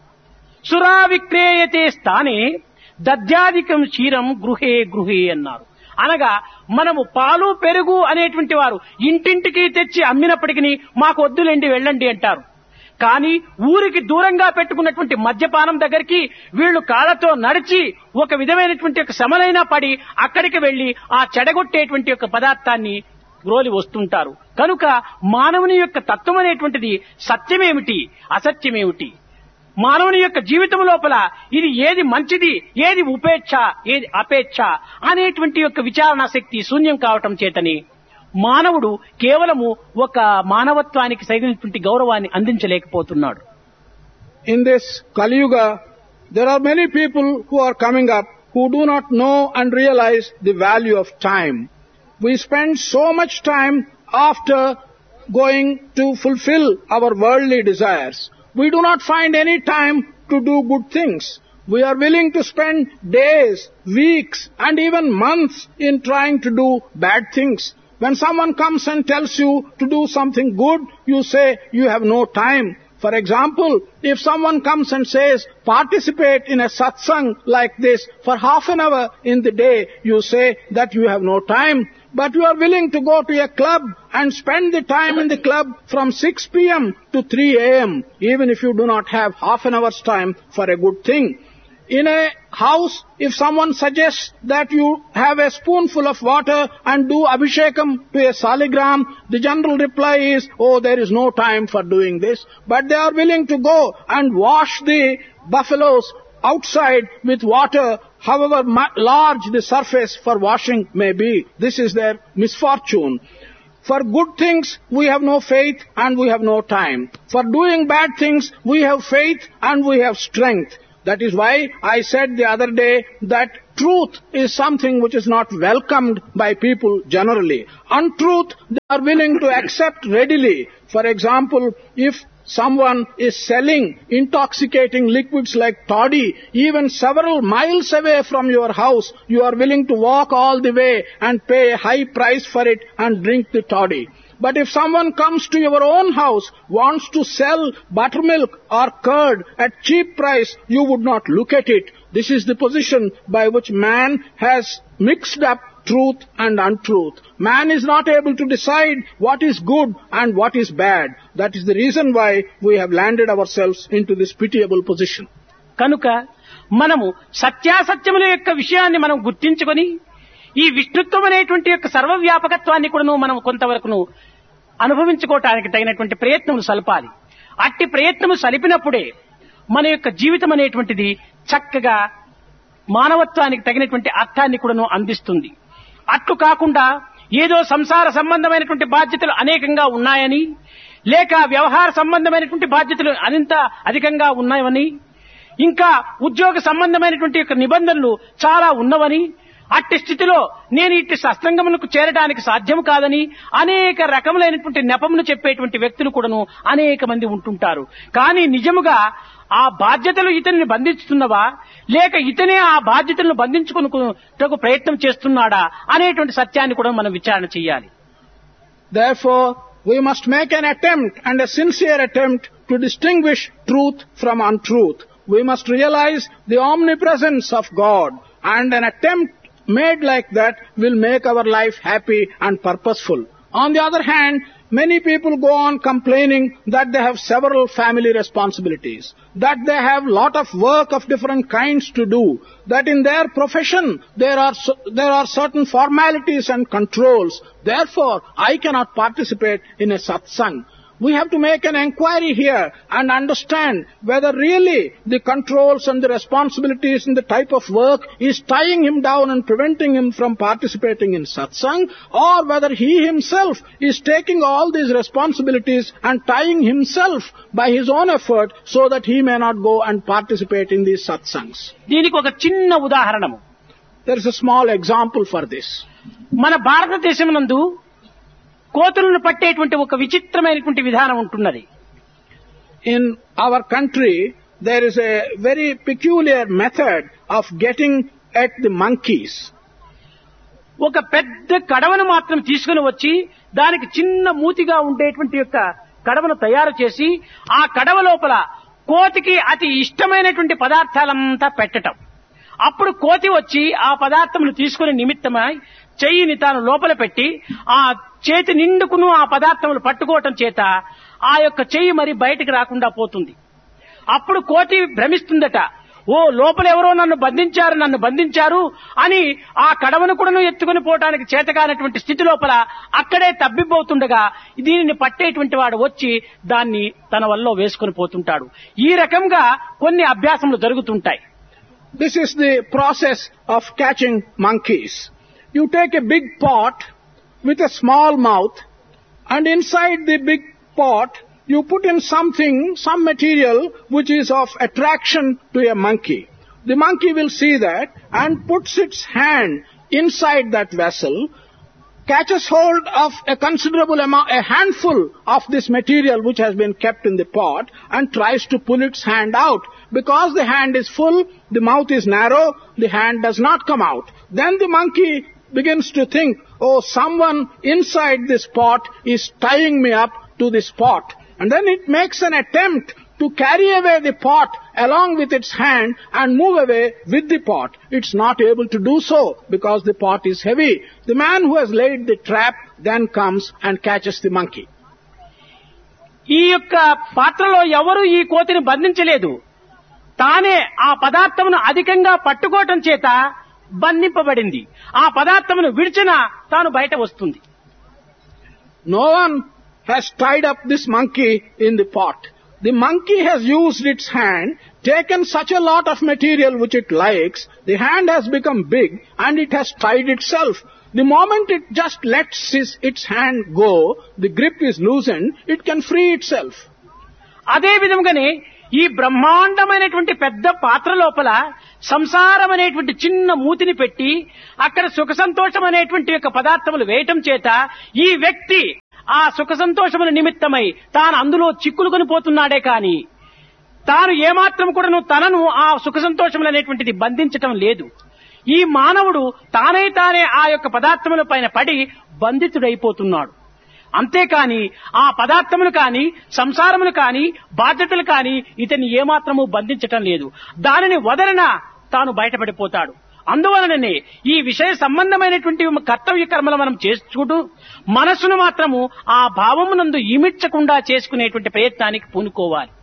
సురా విక్రేయతే స్థానే దద్యాధికం క్షీరం గృహే అన్నారు. అనగా మనము పాలు పెరుగు అనేటువంటి వారు ఇంటింటికి తెచ్చి అమ్మినప్పటికీ మాకు వద్దులేండి వెళ్ళండి అంటారు. కానీ ఊరికి దూరంగా పెట్టుకున్నటువంటి మద్యపానం దగ్గరికి వీళ్లు కాళ్లతో నడిచి ఒక విధమైనటువంటి ఒక శ్రమలైనా పడి అక్కడికి వెళ్లి ఆ చెడగొట్టేటువంటి ఒక పదార్థాన్ని గ్రోలి వస్తుంటారు. కనుక మానవుని యొక్క తత్వం అనేటువంటిది సత్యమేమిటి, అసత్యమేమిటి, మానవుని యొక్క జీవితం లోపల ఇది ఏది మంచిది, ఏది ఉపేక్ష, ఏది అపేక్ష అనేటువంటి యొక్క విచారణ శక్తి శూన్యం కావటం చేతని మానవుడు కేవలము ఒక మానవత్వానికి సరైనటువంటి గౌరవాన్ని అందించలేకపోతున్నాడు. In this Kali Yuga, there are many people who are coming up who do not know and realize the value of time. We spend so much time after going to fulfill our worldly desires. We do not find any time to do good things. We are willing to spend days, weeks and even months in trying to do bad things. When someone comes and tells you to do something good, you say you have no time. For example, if someone comes and says, participate in a satsang like this for half an hour in the day, you say that you have no time. But you are willing to go to a club and spend the time in the club from 6 p.m. to 3 a.m., even if you do not have half an hour's time for a good thing. In a house, if someone suggests that you have a spoonful of water and do abhishekam to a saligram, the general reply is, oh, there is no time for doing this. But they are willing to go and wash the buffaloes outside with water, however large the surface for washing may be. This is their misfortune. For good things, we have no faith and we have no time. For doing bad things, we have faith and we have strength. That is why I said the other day that truth is something which is not welcomed by people generally. Untruth, they are willing to accept readily. For example, if someone is selling intoxicating liquids like toddy, even several miles away from your house, you are willing to walk all the way and pay a high price for it and drink the toddy. But if someone comes to your own house, wants to sell buttermilk or curd at cheap price, you would not look at it. This is the position by which man has mixed up truth and untruth. Man is not able to decide what is good and what is bad. That is the reason why we have landed ourselves into this pitiable position. కనుక మనము సత్యాసత్యముల యొక్క విషయాన్ని మనం గుర్తించుకొని ఈ విష్ణుత్వం అనేటువంటి యొక్క సర్వవ్యాపకత్వాన్ని కూడా మనం కొంతవరకును అనుభవించుకోవటానికి తగినటువంటి ప్రయత్నములు సలపాలి. అట్టి ప్రయత్నము సలిపినప్పుడే మన యొక్క జీవితం అనేటువంటిది చక్కగా మానవత్వానికి తగినటువంటి అర్థాన్ని కూడా అందిస్తుంది. అట్లు కాకుండా ఏదో సంసార సంబంధమైనటువంటి బాధ్యతలు అనేకంగా ఉన్నాయని, లేక వ్యవహార సంబంధమైనటువంటి బాధ్యతలు అనంత అధికంగా ఉన్నాయని, ఇంకా ఉద్యోగ సంబంధమైనటువంటి యొక్క నిబంధనలు చాలా ఉన్నవని, అట్టి స్థితిలో నేను ఇట్టి సత్సంగములకు చేరడానికి సాధ్యం కాదని అనేక రకములైనటువంటి నెపమును చెప్పేటువంటి వ్యక్తులు కూడాను అనేక మంది ఉంటుంటారు. కానీ నిజముగా ఆ బాధ్యతలు ఇతనిని బంధిస్తున్నవా, లేక ఇతనే ఆ బాధ్యతలను బంధించుకున్నకు ప్రయత్నం చేస్తున్నాడా అనేటువంటి సత్యాన్ని కూడా మనం విచారణ చేయాలి. Therefore, we must make an attempt, and a sincere attempt, to distinguish truth from untruth. We must realize the omnipresence of God, and an attempt made like that will make our life happy and purposeful. On the other hand, many people go on complaining that they have several family responsibilities, that they have lot of work of different kinds to do, that in their profession there are certain formalities and controls. Therefore, I cannot participate in a satsang. We have to make an inquiry here and understand whether really the controls and the responsibilities and the type of work is tying him down and preventing him from participating in satsang, or whether he himself is taking all these responsibilities and tying himself by his own effort so that he may not go and participate in these satsangs. దీనికి ఒక చిన్న ఉదాహరణము. There is a small example for this. మన భారతదేశమునందు కోతులను పట్టేటువంటి ఒక విచిత్రమైనటువంటి విధానం ఉంటున్నది. In our country, there is a very peculiar method of getting at the monkeys. ఒక పెద్ద కడవను మాత్రం తీసుకుని వచ్చి దానికి చిన్న మూతిగా ఉండేటువంటి యొక్క కడవను తయారు చేసి ఆ కడవ లోపల కోతికి అతి ఇష్టమైనటువంటి పదార్థాలంతా పెట్టటం. అప్పుడు కోతి వచ్చి ఆ పదార్థములు తీసుకునే నిమిత్తమై చెయ్యిని తాను లోపల పెట్టి ఆ చేతి నిండుకును ఆ పదార్థములు పట్టుకోవటం చేత ఆ యొక్క చెయ్యి మరి బయటికి రాకుండా పోతుంది. అప్పుడు కోతి భ్రమిస్తుందట, ఓ లోపల ఎవరో నన్ను బంధించారు అని ఆ కడవను కూడా ఎత్తుకుని పోవటానికి చేతగానటువంటి స్థితి లోపల అక్కడే తబ్బిపోతుండగా దీనిని పట్టేటువంటి వాడు వచ్చి దాన్ని తన వల్ల వేసుకుని పోతుంటాడు. ఈ రకంగా కొన్ని అభ్యాసములు జరుగుతుంటాయి. This is the process of catching monkeys. You take a big pot with a small mouth, and inside the big pot you put in some material which is of attraction to a monkey. The monkey will see that and puts its hand inside that vessel, catches hold of a considerable amount, a handful of this material which has been kept in the pot, and tries to pull its hand out. Because the hand is full, the mouth is narrow, the hand does not come out. Then the monkey begins to think, oh, someone inside this pot is tying me up to this pot. And then it makes an attempt to carry away the pot along with its hand and move away with the pot. It's not able to do so because the pot is heavy. The man who has laid the trap then comes and catches the monkey. ఈ యొక్క పాత్రలో ఎవరు ఈ కోతిని బంధించలేదు, తానే ఆ పదార్థమును అధికంగా పట్టుకోవటం చేత బంధింపబడింది. ఆ పదార్థమును విడిచినా తాను బయట వస్తుంది. No one has tied up this monkey in the pot. The monkey has used its hand, taken such a lot of material which it likes, the hand has become big and it has tied itself. The moment it just lets its hand go, the grip is loosened, it can free itself. అదే విధంగానే ఈ బ్రహ్మాండమైనటువంటి పెద్ద పాత్ర లోపల సంసారం అనేటువంటి చిన్న మూతిని పెట్టి అక్కడ సుఖ సంతోషం అనేటువంటి యొక్క పదార్థములు వేయటం చేత ఈ వ్యక్తి ఆ సుఖ సంతోషముల నిమిత్తమై తాను అందులో చిక్కులుకొని పోతున్నాడే కాని తాను ఏమాత్రం కూడాను తనను ఆ సుఖ సంతోషములు అనేటువంటిది బంధించటం లేదు. ఈ మానవుడు తానే ఆ యొక్క పదార్థముల పైన పడి బంధితుడైపోతున్నాడు. అంతేకాని ఆ పదార్థములు కాని సంసారములు కాని బాధ్యతలు కాని ఇతన్ని ఏమాత్రము బంధించటం లేదు. దానిని వదలన తాను బయటపడిపోతాడు. అందువలననే ఈ విషయ సంబంధమైనటువంటి కర్తవ్య కర్మలు మనం చేసుకుంటూ మనసును మాత్రము ఆ భావమునందు ఇమిడ్చకుండా చేసుకునేటువంటి ప్రయత్నానికి పూనుకోవాలి.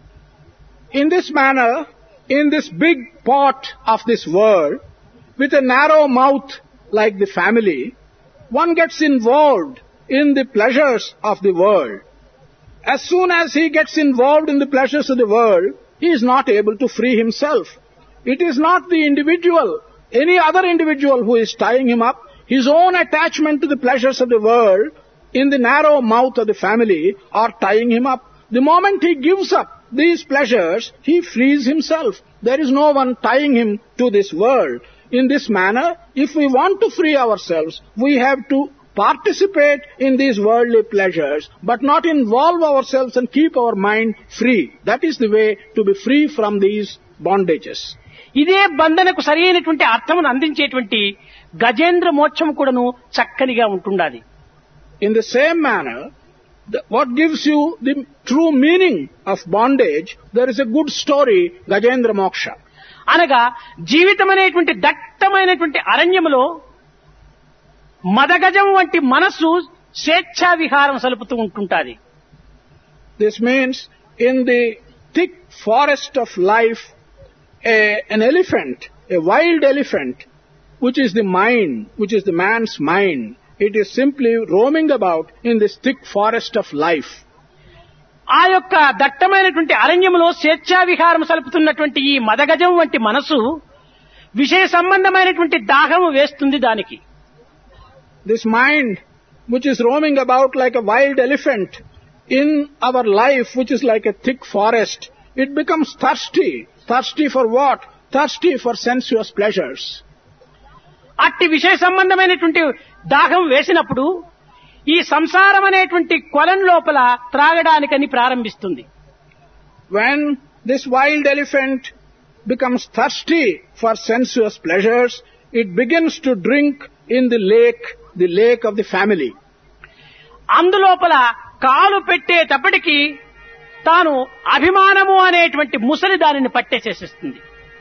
In this manner, in this big pot of this world, with a narrow mouth like the family, one gets involved in the pleasures of the world. As soon as he gets involved in the pleasures of the world, he is not able to free himself. It is not the individual, any other individual who is tying him up. His own attachment to the pleasures of the world in the narrow mouth of the family are tying him up. The moment he gives up these pleasures, he frees himself. There is no one tying him to this world. In this manner, if we want to free ourselves, we have to participate in these worldly pleasures, but not involve ourselves and keep our mind free. That is the way to be free from these bondages. ఇదే బంధనకు సరైనటువంటి అర్థమును అందించేటువంటి గజేంద్ర మోక్షం కూడాను చక్కనిగా ఉంటుండాలి. In the same manner, what gives you the true meaning of bondage, there is a good story, Gajendra Moksha. అనగా జీవితం అనేటువంటి దట్టమైనటువంటి అరణ్యములో మదగజం వంటి మనస్సు స్వేచ్ఛా విహారం సలుపుతూ ఉంటుంటాది. This means in the thick forest of life, an elephant, a wild elephant, which is the mind, which is the man's mind, it is simply roaming about in this thick forest of life. ఆ యొక్క దట్టమైనటువంటి అరణ్యములో స్వేచ్ఛా విహారం సలుపుతున్నటువంటి ఈ మదగజం వంటి మనసు విషయ సంబంధమైనటువంటి దాహము వేస్తుంది దానికి. This mind, which is roaming about like a wild elephant in our life, which is like a thick forest, it becomes thirsty. Thirsty for what? Thirsty for sensuous pleasures. అట్టి విషయ సంబంధమైనటువంటి దాహం వేసినప్పుడు ఈ సంసారం అనేటువంటి కొలం లోపల త్రాగడానికని ప్రారంభిస్తుంది. When this wild elephant becomes thirsty for sensuous pleasures, it begins to drink in the lake of the family. అందులోపల కాలు పెట్టేటప్పటికి తాను అభిమానము అనేటువంటి ముసలి దానిని పట్టేసేస్తుంది.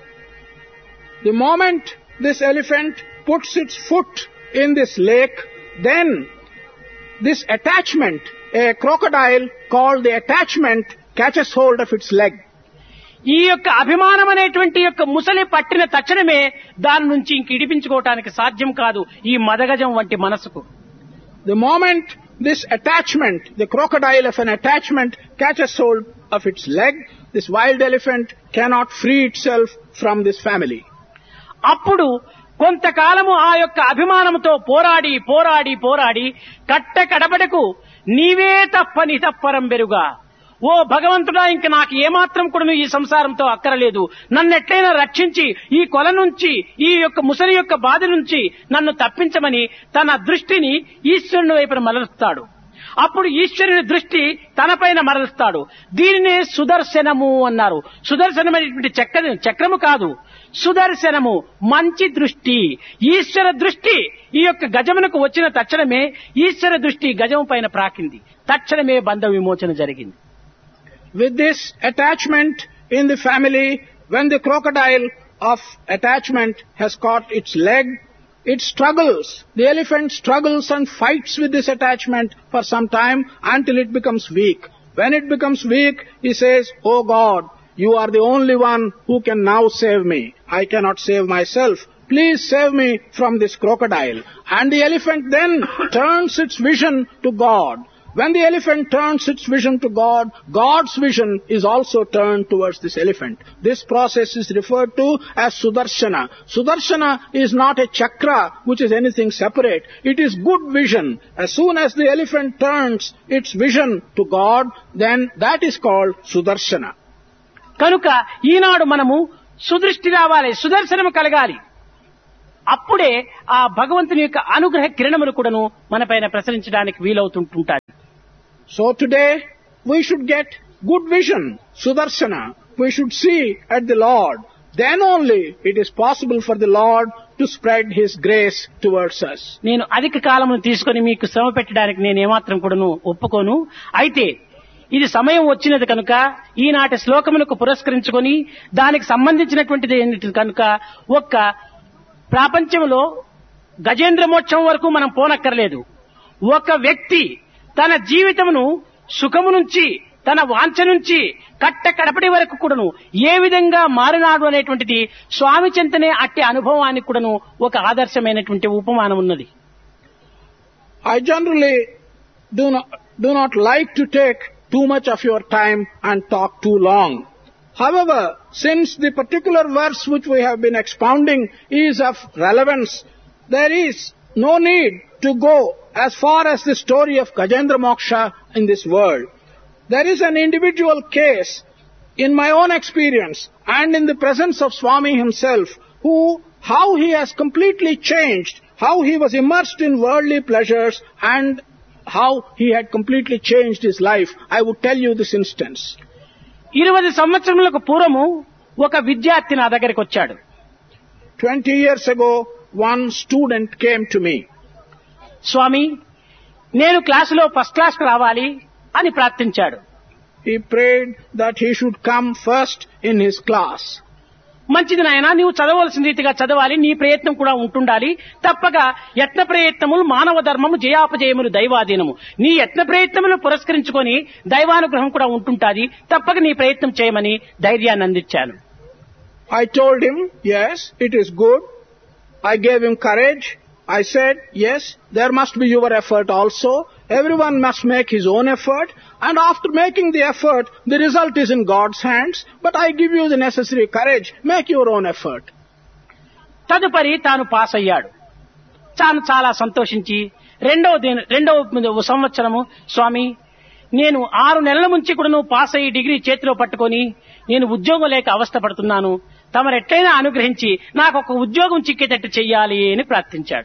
The moment this elephant puts its foot in this lake, then this attachment, a crocodile called the attachment, catches hold of its leg. ఈ యొక్క అభిమానం అనేటువంటి యొక్క ముసలి పట్టిన తక్షణమే దాని నుంచి ఇంక ఇడిపించుకోవటానికి సాధ్యం కాదు ఈ మదగజం వంటి మనసుకు. The moment this attachment, the crocodile of an attachment, catches hold of its leg, this wild elephant cannot free itself from this family. అప్పుడు కొంతకాలము ఆ యొక్క అభిమానముతో పోరాడి కట్ట కడబడకు నీవే తప్ప నితప్పరం బెరుగా, ఓ భగవంతుడా, ఇంక నాకు ఏమాత్రం కూడా ఈ సంసారంతో అక్కరలేదు, నన్ను ఎట్లయినా రక్షించి ఈ కొల నుంచి ఈ యొక్క ముసలి యొక్క బాధ నుంచి నన్ను తప్పించమని తన దృష్టిని ఈశ్వరుని వైపున మరలుస్తాడు. అప్పుడు ఈశ్వరుని దృష్టి తనపైన మరలుస్తాడు. దీనినే సుదర్శనము అన్నారు. సుదర్శనమైనటువంటి చక్రము కాదు, సుదర్శనము మంచి దృష్టి. ఈశ్వర దృష్టి ఈ యొక్క గజమునకు వచ్చిన తక్షణమే ఈశ్వర దృష్టి గజము పైన ప్రాకింది. తక్షణమే బంధ విమోచన జరిగింది. With this attachment in the family, when the crocodile of attachment has caught its leg, it struggles. The elephant struggles and fights with this attachment for some time until it becomes weak. When it becomes weak, he says, "Oh God, you are the only one who can now save me. I cannot save myself. Please save me from this crocodile." And the elephant then turns its vision to God. When the elephant turns its vision to God, God's vision is also turned towards this elephant. This process is referred to as Sudarshana. Sudarshana is not a chakra which is anything separate. It is good vision. As soon as the elephant turns its vision to God, then that is called Sudarshana. కనుక ఈనాడు మనము సుదృష్టి రావాలి, సుదర్శనము కలగాలి. అప్పుడే ఆ భగవంతుని యొక్క అనుగ్రహ కిరణములు కూడాను మనపైన ప్రసరించడానికి వీలవుతుంటుంటాయి. So today we should get good vision, Sudarshana. We should see at the Lord. Then only it is possible for the Lord to spread His grace towards us. నేను అధిక కాలమును తీసుకొని మీకు శ్రమ పెట్టడానికి నేను ఏమాత్రం కూడాను ఒప్పుకోను. అయితే ఇది సమయం వచ్చినది కనుక ఈనాటి శ్లోకములకు పురస్కరించుకొని దానికి సంబంధించినటువంటిది ఏంటి కనుక ఒక్క ప్రపంచంలో గజేంద్ర మోక్షం వరకు మనం పోనక్కర్లేదు. ఒక వ్యక్తి తన జీవితమును సుఖము నుంచి తన వాంఛ నుంచి కట్ట కడపటి వరకు కూడాను ఏ విధంగా మారినాడు అనేటువంటిది స్వామి చింతనే అట్టి అనుభవానికి కూడాను ఒక ఆదర్శమైనటువంటి ఉపమానం ఉన్నది. I generally do not like to take too much of your time and talk too long. However, since the particular verse which we have been expounding is of relevance, there is no need to go as far as the story of Gajendra Moksha in this world. There is an individual case in my own experience and in the presence of Swami himself, how he has completely changed, how he was immersed in worldly pleasures and how he had completely changed his life. I would tell you this instance. 20 సంవత్సరములకు పూర్వము ఒక విద్యార్థి నా దగ్గరికి వచ్చాడు. 20 years ago, one student came to me. స్వామి, నేను క్లాసులో first class రావాలి అని ప్రార్థించాడు. He prayed that he should come first in his class. మంచిది నాయనా, నీవు చదవలసిన రీతిగా చదవాలి, నీ ప్రయత్నం కూడా ఉంటుండాలి. తప్పక యత్న ప్రయత్నములు మానవ ధర్మము, జయాపజయములు దైవాధీనము. నీ యత్న ప్రయత్నములు పురస్కరించుకొని దైవానుగ్రహం కూడా ఉంటుంటాది. తప్పక నీ ప్రయత్నం చేయమని ధైర్యాన్ని అందించాను. I told him, yes, it is good. I gave him courage. I said, yes, there must be your effort also. Everyone must make his own effort. And after making the effort, the result is in God's hands. But I give you the necessary courage. Make your own effort. తదుపరి తాను pass అయ్యాడు. తాను చాలా సంతోషించి రెండవ సంవత్సరము, స్వామి, నేను 6 నెలల నుంచి కూడా నువ్వు పాస్ అయ్యి డిగ్రీ చేతిలో పట్టుకొని నేను ఉద్యోగం లేక అవస్థ పడుతున్నాను. తమరెట్లయినా అనుగ్రహించి నాకు ఒక ఉద్యోగం చిక్కేటట్టు చెయ్యాలి అని ప్రార్థించాడు.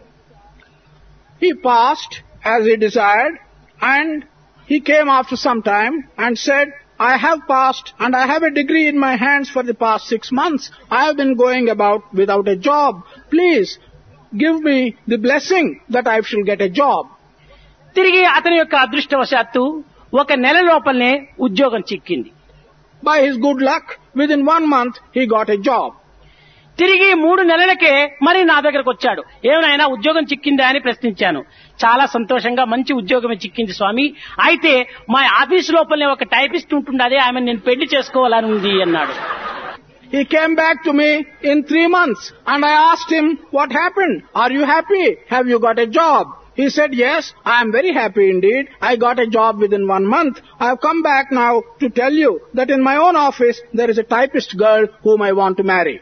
He passed as he desired, and he came after some time and said, I have passed and I have a degree in my hands for the past 6 months. I have been going about without a job. Please give me the blessing that I shall get a job. తిరిగి అతని యొక్క అదృష్టవశాత్తు 1 నెల లోపలనే ఉద్యోగం చిక్కింది. By his good luck, within 1 month he got a job. తిరిగి 3 నెలలకే మరి నా దగ్గరకు వచ్చాడు. ఏమైనా ఉద్యోగం చిక్కిందా అని ప్రశ్నించాను. చాలా సంతోషంగా మంచి ఉద్యోగమే చిక్కింది స్వామి. అయితే మా ఆఫీసు లోపలనే ఒక టైపిస్ట్ ఉంటుండదే, ఆమె నేను పెళ్లి చేసుకోవాలని ఉంది అన్నాడు. He came back to me in 3 months and I asked him, what happened? Are you happy? Have you got a job? He said, yes, I am very happy indeed. I got a job within 1 month. I have come back now to tell you that in my own office there is a typist girl whom I want to marry.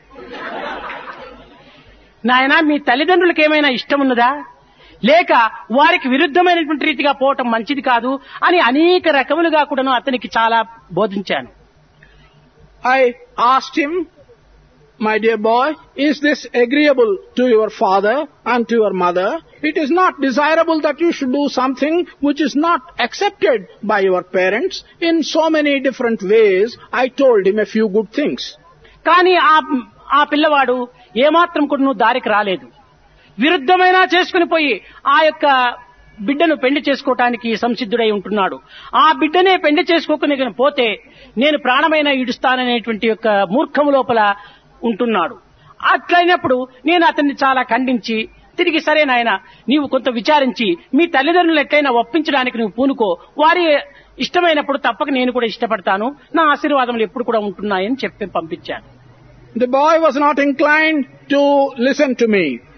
నాయనా, మీ తల్లిదండ్రులకు ఏమైనా ఇష్టం ఉన్నదా, లేక వారికి విరుద్ధమైనటువంటి రీతిగా పోవటం మంచిది కాదు అని అనేక రకములుగా కూడాను అతనికి చాలా బోధించాను. I asked him, my dear boy, is this agreeable to your father and to your mother? It is not desirable that you should do something which is not accepted by your parents. In so many different ways, I told him a few good things. కానీ ఆ పిల్లవాడు ఏమాత్రం కూడా దారికి రాలేదు. విరుద్ధమైన చేసుకుని పోయి ఆ యొక్క బిడ్డను పెళ్లి చేసుకోవటానికి సంసిద్ధుడై ఉంటున్నాడు. ఆ బిడ్డనే పెళ్లి చేసుకోకుని పోతే నేను ప్రాణమైన ఈడుస్తాననేటువంటి యొక్క మూర్ఖము లోపల ఉంటున్నాడు. అట్లయినప్పుడు నేను అతన్ని చాలా ఖండించి తిరిగి, సరే నాయన, నీవు కొంత విచారించి మీ తల్లిదండ్రులు ఎట్లయినా ఒప్పించడానికి నువ్వు పూనుకో, వారి ఇష్టమైనప్పుడు తప్పక నేను కూడా ఇష్టపడతాను, నా ఆశీర్వాదములు ఎప్పుడు కూడా ఉంటున్నాయని చెప్పి పంపించాను. The boy was not inclined to listen to me.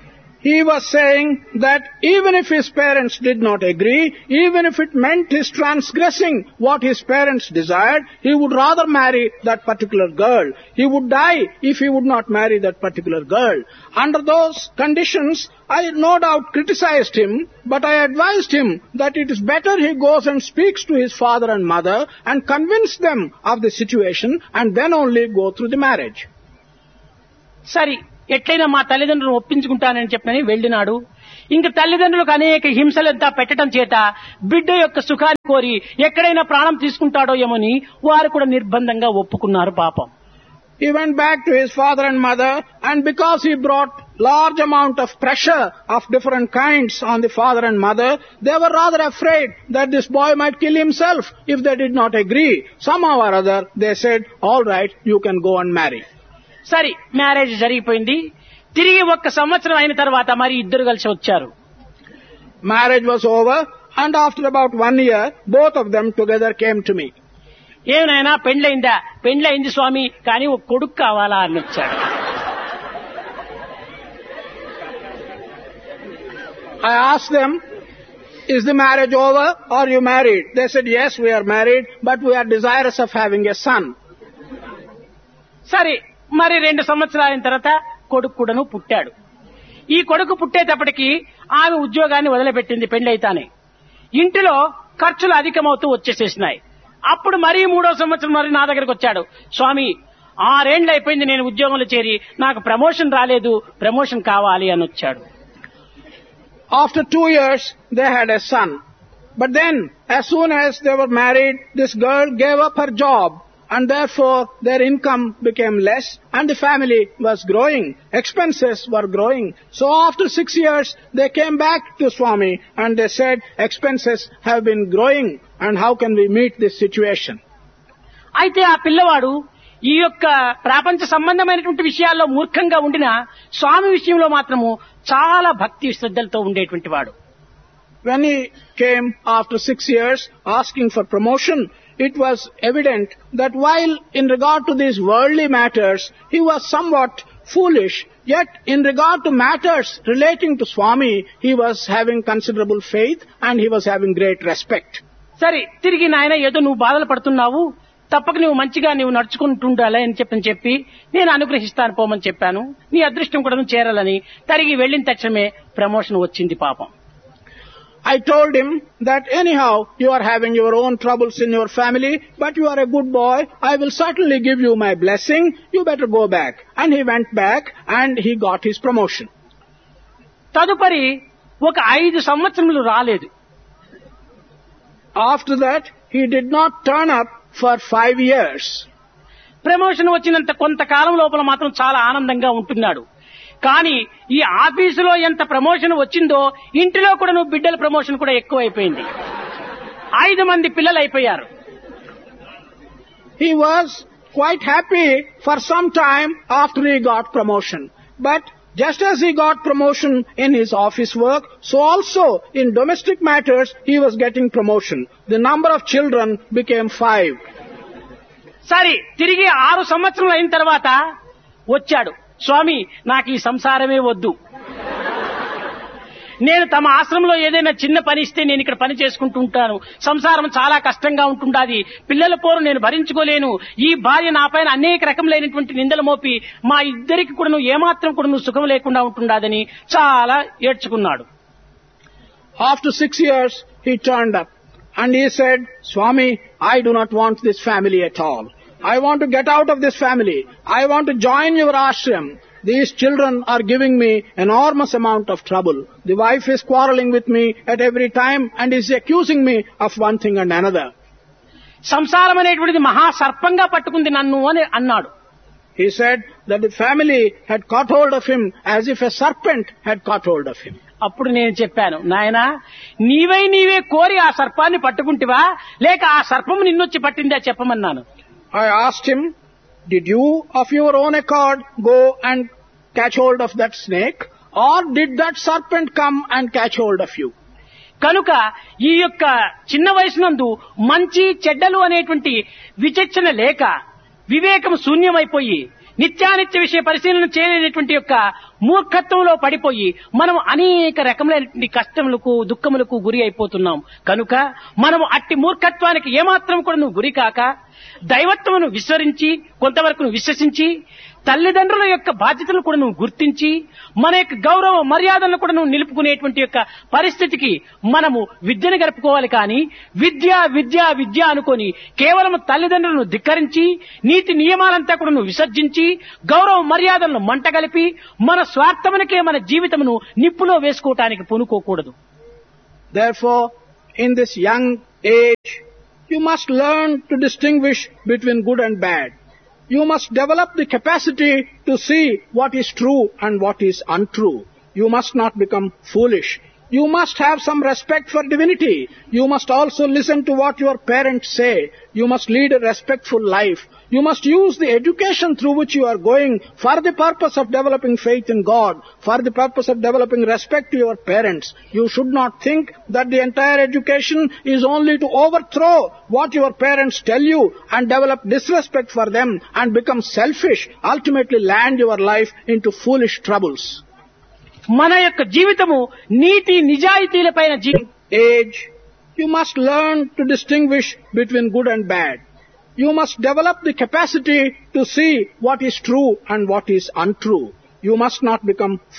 he was saying that even if his parents did not agree, even if it meant his transgressing what his parents desired, he would rather marry that particular girl. He would die if he would not marry that particular girl. Under those conditions, I no doubt criticized him, but I advised him that it is better he goes and speaks to his father and mother and convince them of the situation and then only go through the marriage. సరి ఎట్లయినా మా తల్లిదండ్రులను ఒప్పించుకుంటానని చెప్పని వెళ్ళినాడు. ఇంక తల్లిదండ్రులకు అనేక హింసలంతా పెట్టడం చేత బిడ్డ యొక్క సుఖాన్ని కోరి ఎక్కడైనా ప్రాణం తీసుకుంటాడో ఏమని వారు కూడా నిర్బంధంగా ఒప్పుకున్నారు పాపం. He went back to his father and mother, and because he brought large amount of pressure of different kinds on the father and mother, they were rather afraid that this boy might kill himself if they did not agree. Somehow or other, they said, all right, you can go and marry. సరి marriage జరిగిపోయింది. తిరిగి 1 సంవత్సరం అయిన తర్వాత మరి ఇద్దరు కలిసి వచ్చారు. Marriage was over, and after about 1 year, both of them together came to me. ఏమైనా పెండ్లైందా? పెండ్లైంది స్వామి, కానీ ఒక కొడుకు కావాలా అని వచ్చాడు. I asked them, is the marriage over or you married? They said, yes, we are married, but we are desirous of having a son. సరే మరి 2 సంవత్సరాల తర్వాత కొడుకు కూడాను పుట్టాడు. ఈ కొడుకు పుట్టేటప్పటికి ఆమె ఉద్యోగాన్ని వదిలిపెట్టింది పెండ్లైతానే. ఇంటిలో ఖర్చులు అధికమవుతూ వచ్చేసేసినాయి. అప్పుడు మరీ 3వ సంవత్సరం మరి నా దగ్గరకు వచ్చాడు. స్వామి, 6 ఏళ్లు అయిపోయింది నేను ఉద్యోగంలో చేరి, నాకు ప్రమోషన్ రాలేదు, ప్రమోషన్ కావాలి అని వచ్చాడు. After 2 years, they had a son. But then, as soon as they were married, this girl gave up her job, and therefore their income became less, and the family was growing. Expenses were growing. So after 6 years, they came back to Swami, and they said, expenses have been growing, and how can we meet this situation? అయితే ఆ పిల్లవాడు ఈ యొక్క ప్రపంచ సంబంధమైనటువంటి విషయాల్లో మూర్ఖంగా ఉండినా స్వామి విషయంలో మాత్రము చాలా భక్తి శ్రద్ధలతో ఉండేటువంటి వాడు. When he came after 6 years asking for promotion, it was evident that while in regard to these worldly matters, he was somewhat foolish, yet in regard to matters relating to Swami, he was having considerable faith and he was having great respect. సరే తిరిగి నాయన ఏదో నువ్వు బాధలు పడుతున్నావు, తప్పక నువ్వు మంచిగా నువ్వు నడుచుకుంటుండాలి అని చెప్పి నేను అనుగ్రహిస్తాను పోమని చెప్పాను. నీ అదృష్టం కూడా చేరాలని. తిరిగి వెళ్ళిన తక్షణమే ప్రమోషన్ వచ్చింది పాపం. I told him that anyhow you are having your own troubles in your family, but you are a good boy. I will certainly give you my blessing. You better go back. And he went back and he got his promotion. తదుపరి ఒక 5 సంవత్సరములు రాలేదు. After that, he did not turn up for 5 years. Promotion వచ్చినంత కొంతకాలం లోపల మాత్రం చాలా ఆనందంగా ఉంటున్నాడు. కానీ ఈ ఆఫీసులో ఎంత ప్రమోషన్ వచ్చిందో ఇంటిలో కూడా నువ్వు బిడ్డల ప్రమోషన్ కూడా ఎక్కువైపోయింది. 5 మంది పిల్లలు అయిపోయారు. He was quite happy for some time after he got promotion. But just as he got promotion in his office work, so also in domestic matters he was getting promotion. The number of children became 5. సరే తిరిగి 6 సంవత్సరాలు అయిన తర్వాత వచ్చాడు. స్వామి, నాకు ఈ సంసారమే వద్దు. నేను తమ ఆశ్రమంలో ఏదైనా చిన్న పని ఇస్తే నేను ఇక్కడ పని చేసుకుంటూ ఉంటాను. సంసారం చాలా కష్టంగా ఉంటుండాది. పిల్లల పోరు నేను భరించుకోలేను. ఈ భార్య నా పైన అనేక రకములైనటువంటి నిందలు మోపి మా ఇద్దరికి కూడా ఏమాత్రం కూడా సుఖం లేకుండా ఉంటుండాదని చాలా ఏడ్చుకున్నాడు. After 6 years, he turned up and he said, Swami, I do not want this family at all. I want to get out of this family. I want to join your ashram. These children are giving me enormous amount of trouble. The wife is quarreling with me at every time and is accusing me of one thing and another. సంసారం అనేటువంటిది మహా సర్పంగా పట్టుకుంది నన్ను అని అన్నాడు. He said that the family had caught hold of him as if a serpent had caught hold of him. అప్పుడు నేను చెప్పాను, నాయనా నీవే కోరి ఆ సర్పాన్ని పట్టుకుంటివా లేక ఆ సర్పము నిన్నొచ్చి పట్టిందా చెప్పమన్నాను. I asked him, did you of your own accord go and catch hold of that snake, or did that serpent come and catch hold of you? కనుక ఈ యొక్క చిన్న వయసునందు మంచి చెడ్డలు అనేటువంటి విచక్షణ లేక వివేకం శూన్యమైపోయి నిత్యానిత్య విషయ పరిశీలన చేయలేనటువంటి యొక్క మూర్ఖత్వంలో పడిపోయి మనం అనేక రకములైనటువంటి కష్టములకు దుఃఖములకు గురి అయిపోతున్నాం. కనుక మనం అట్టి మూర్ఖత్వానికి ఏమాత్రం కూడా నువ్వు గురి కాక దైవత్వమును విస్మరించి కొంతవరకు విశ్వసించి తల్లిదండ్రుల యొక్క బాధ్యతలను కూడా నువ్వు గుర్తించి మన యొక్క గౌరవ మర్యాదలను కూడా నువ్వు నిలుపుకునేటువంటి యొక్క పరిస్థితికి మనము విద్యను గడుపుకోవాలి. కానీ విద్య విద్య విద్య అనుకొని కేవలం తల్లిదండ్రులను ధిక్కరించి నీతి నియమాలంతా కూడా నువ్వు విసర్జించి గౌరవ మర్యాదలను మంటగలిపి మన స్వార్థమునకే మన జీవితమును నిప్పులో వేసుకోవటానికి పూనుకోకూడదు. Therefore, in this young age, you must learn to distinguish between good and bad. You must develop the capacity to see what is true and what is untrue. You must not become foolish. You must have some respect for divinity. You must also listen to what your parents say. You must lead a respectful life. You must use the education through which you are going for the purpose of developing faith in God, for the purpose of developing respect to your parents. You should not think that the entire education is only to overthrow what your parents tell you and develop disrespect for them and become selfish, ultimately land your life into foolish troubles. మన యొక్క జీవితము నీతి నిజాయితీల పైన age, you must learn to distinguish between good and bad. You must develop the capacity to see what is true and what is untrue. You must not become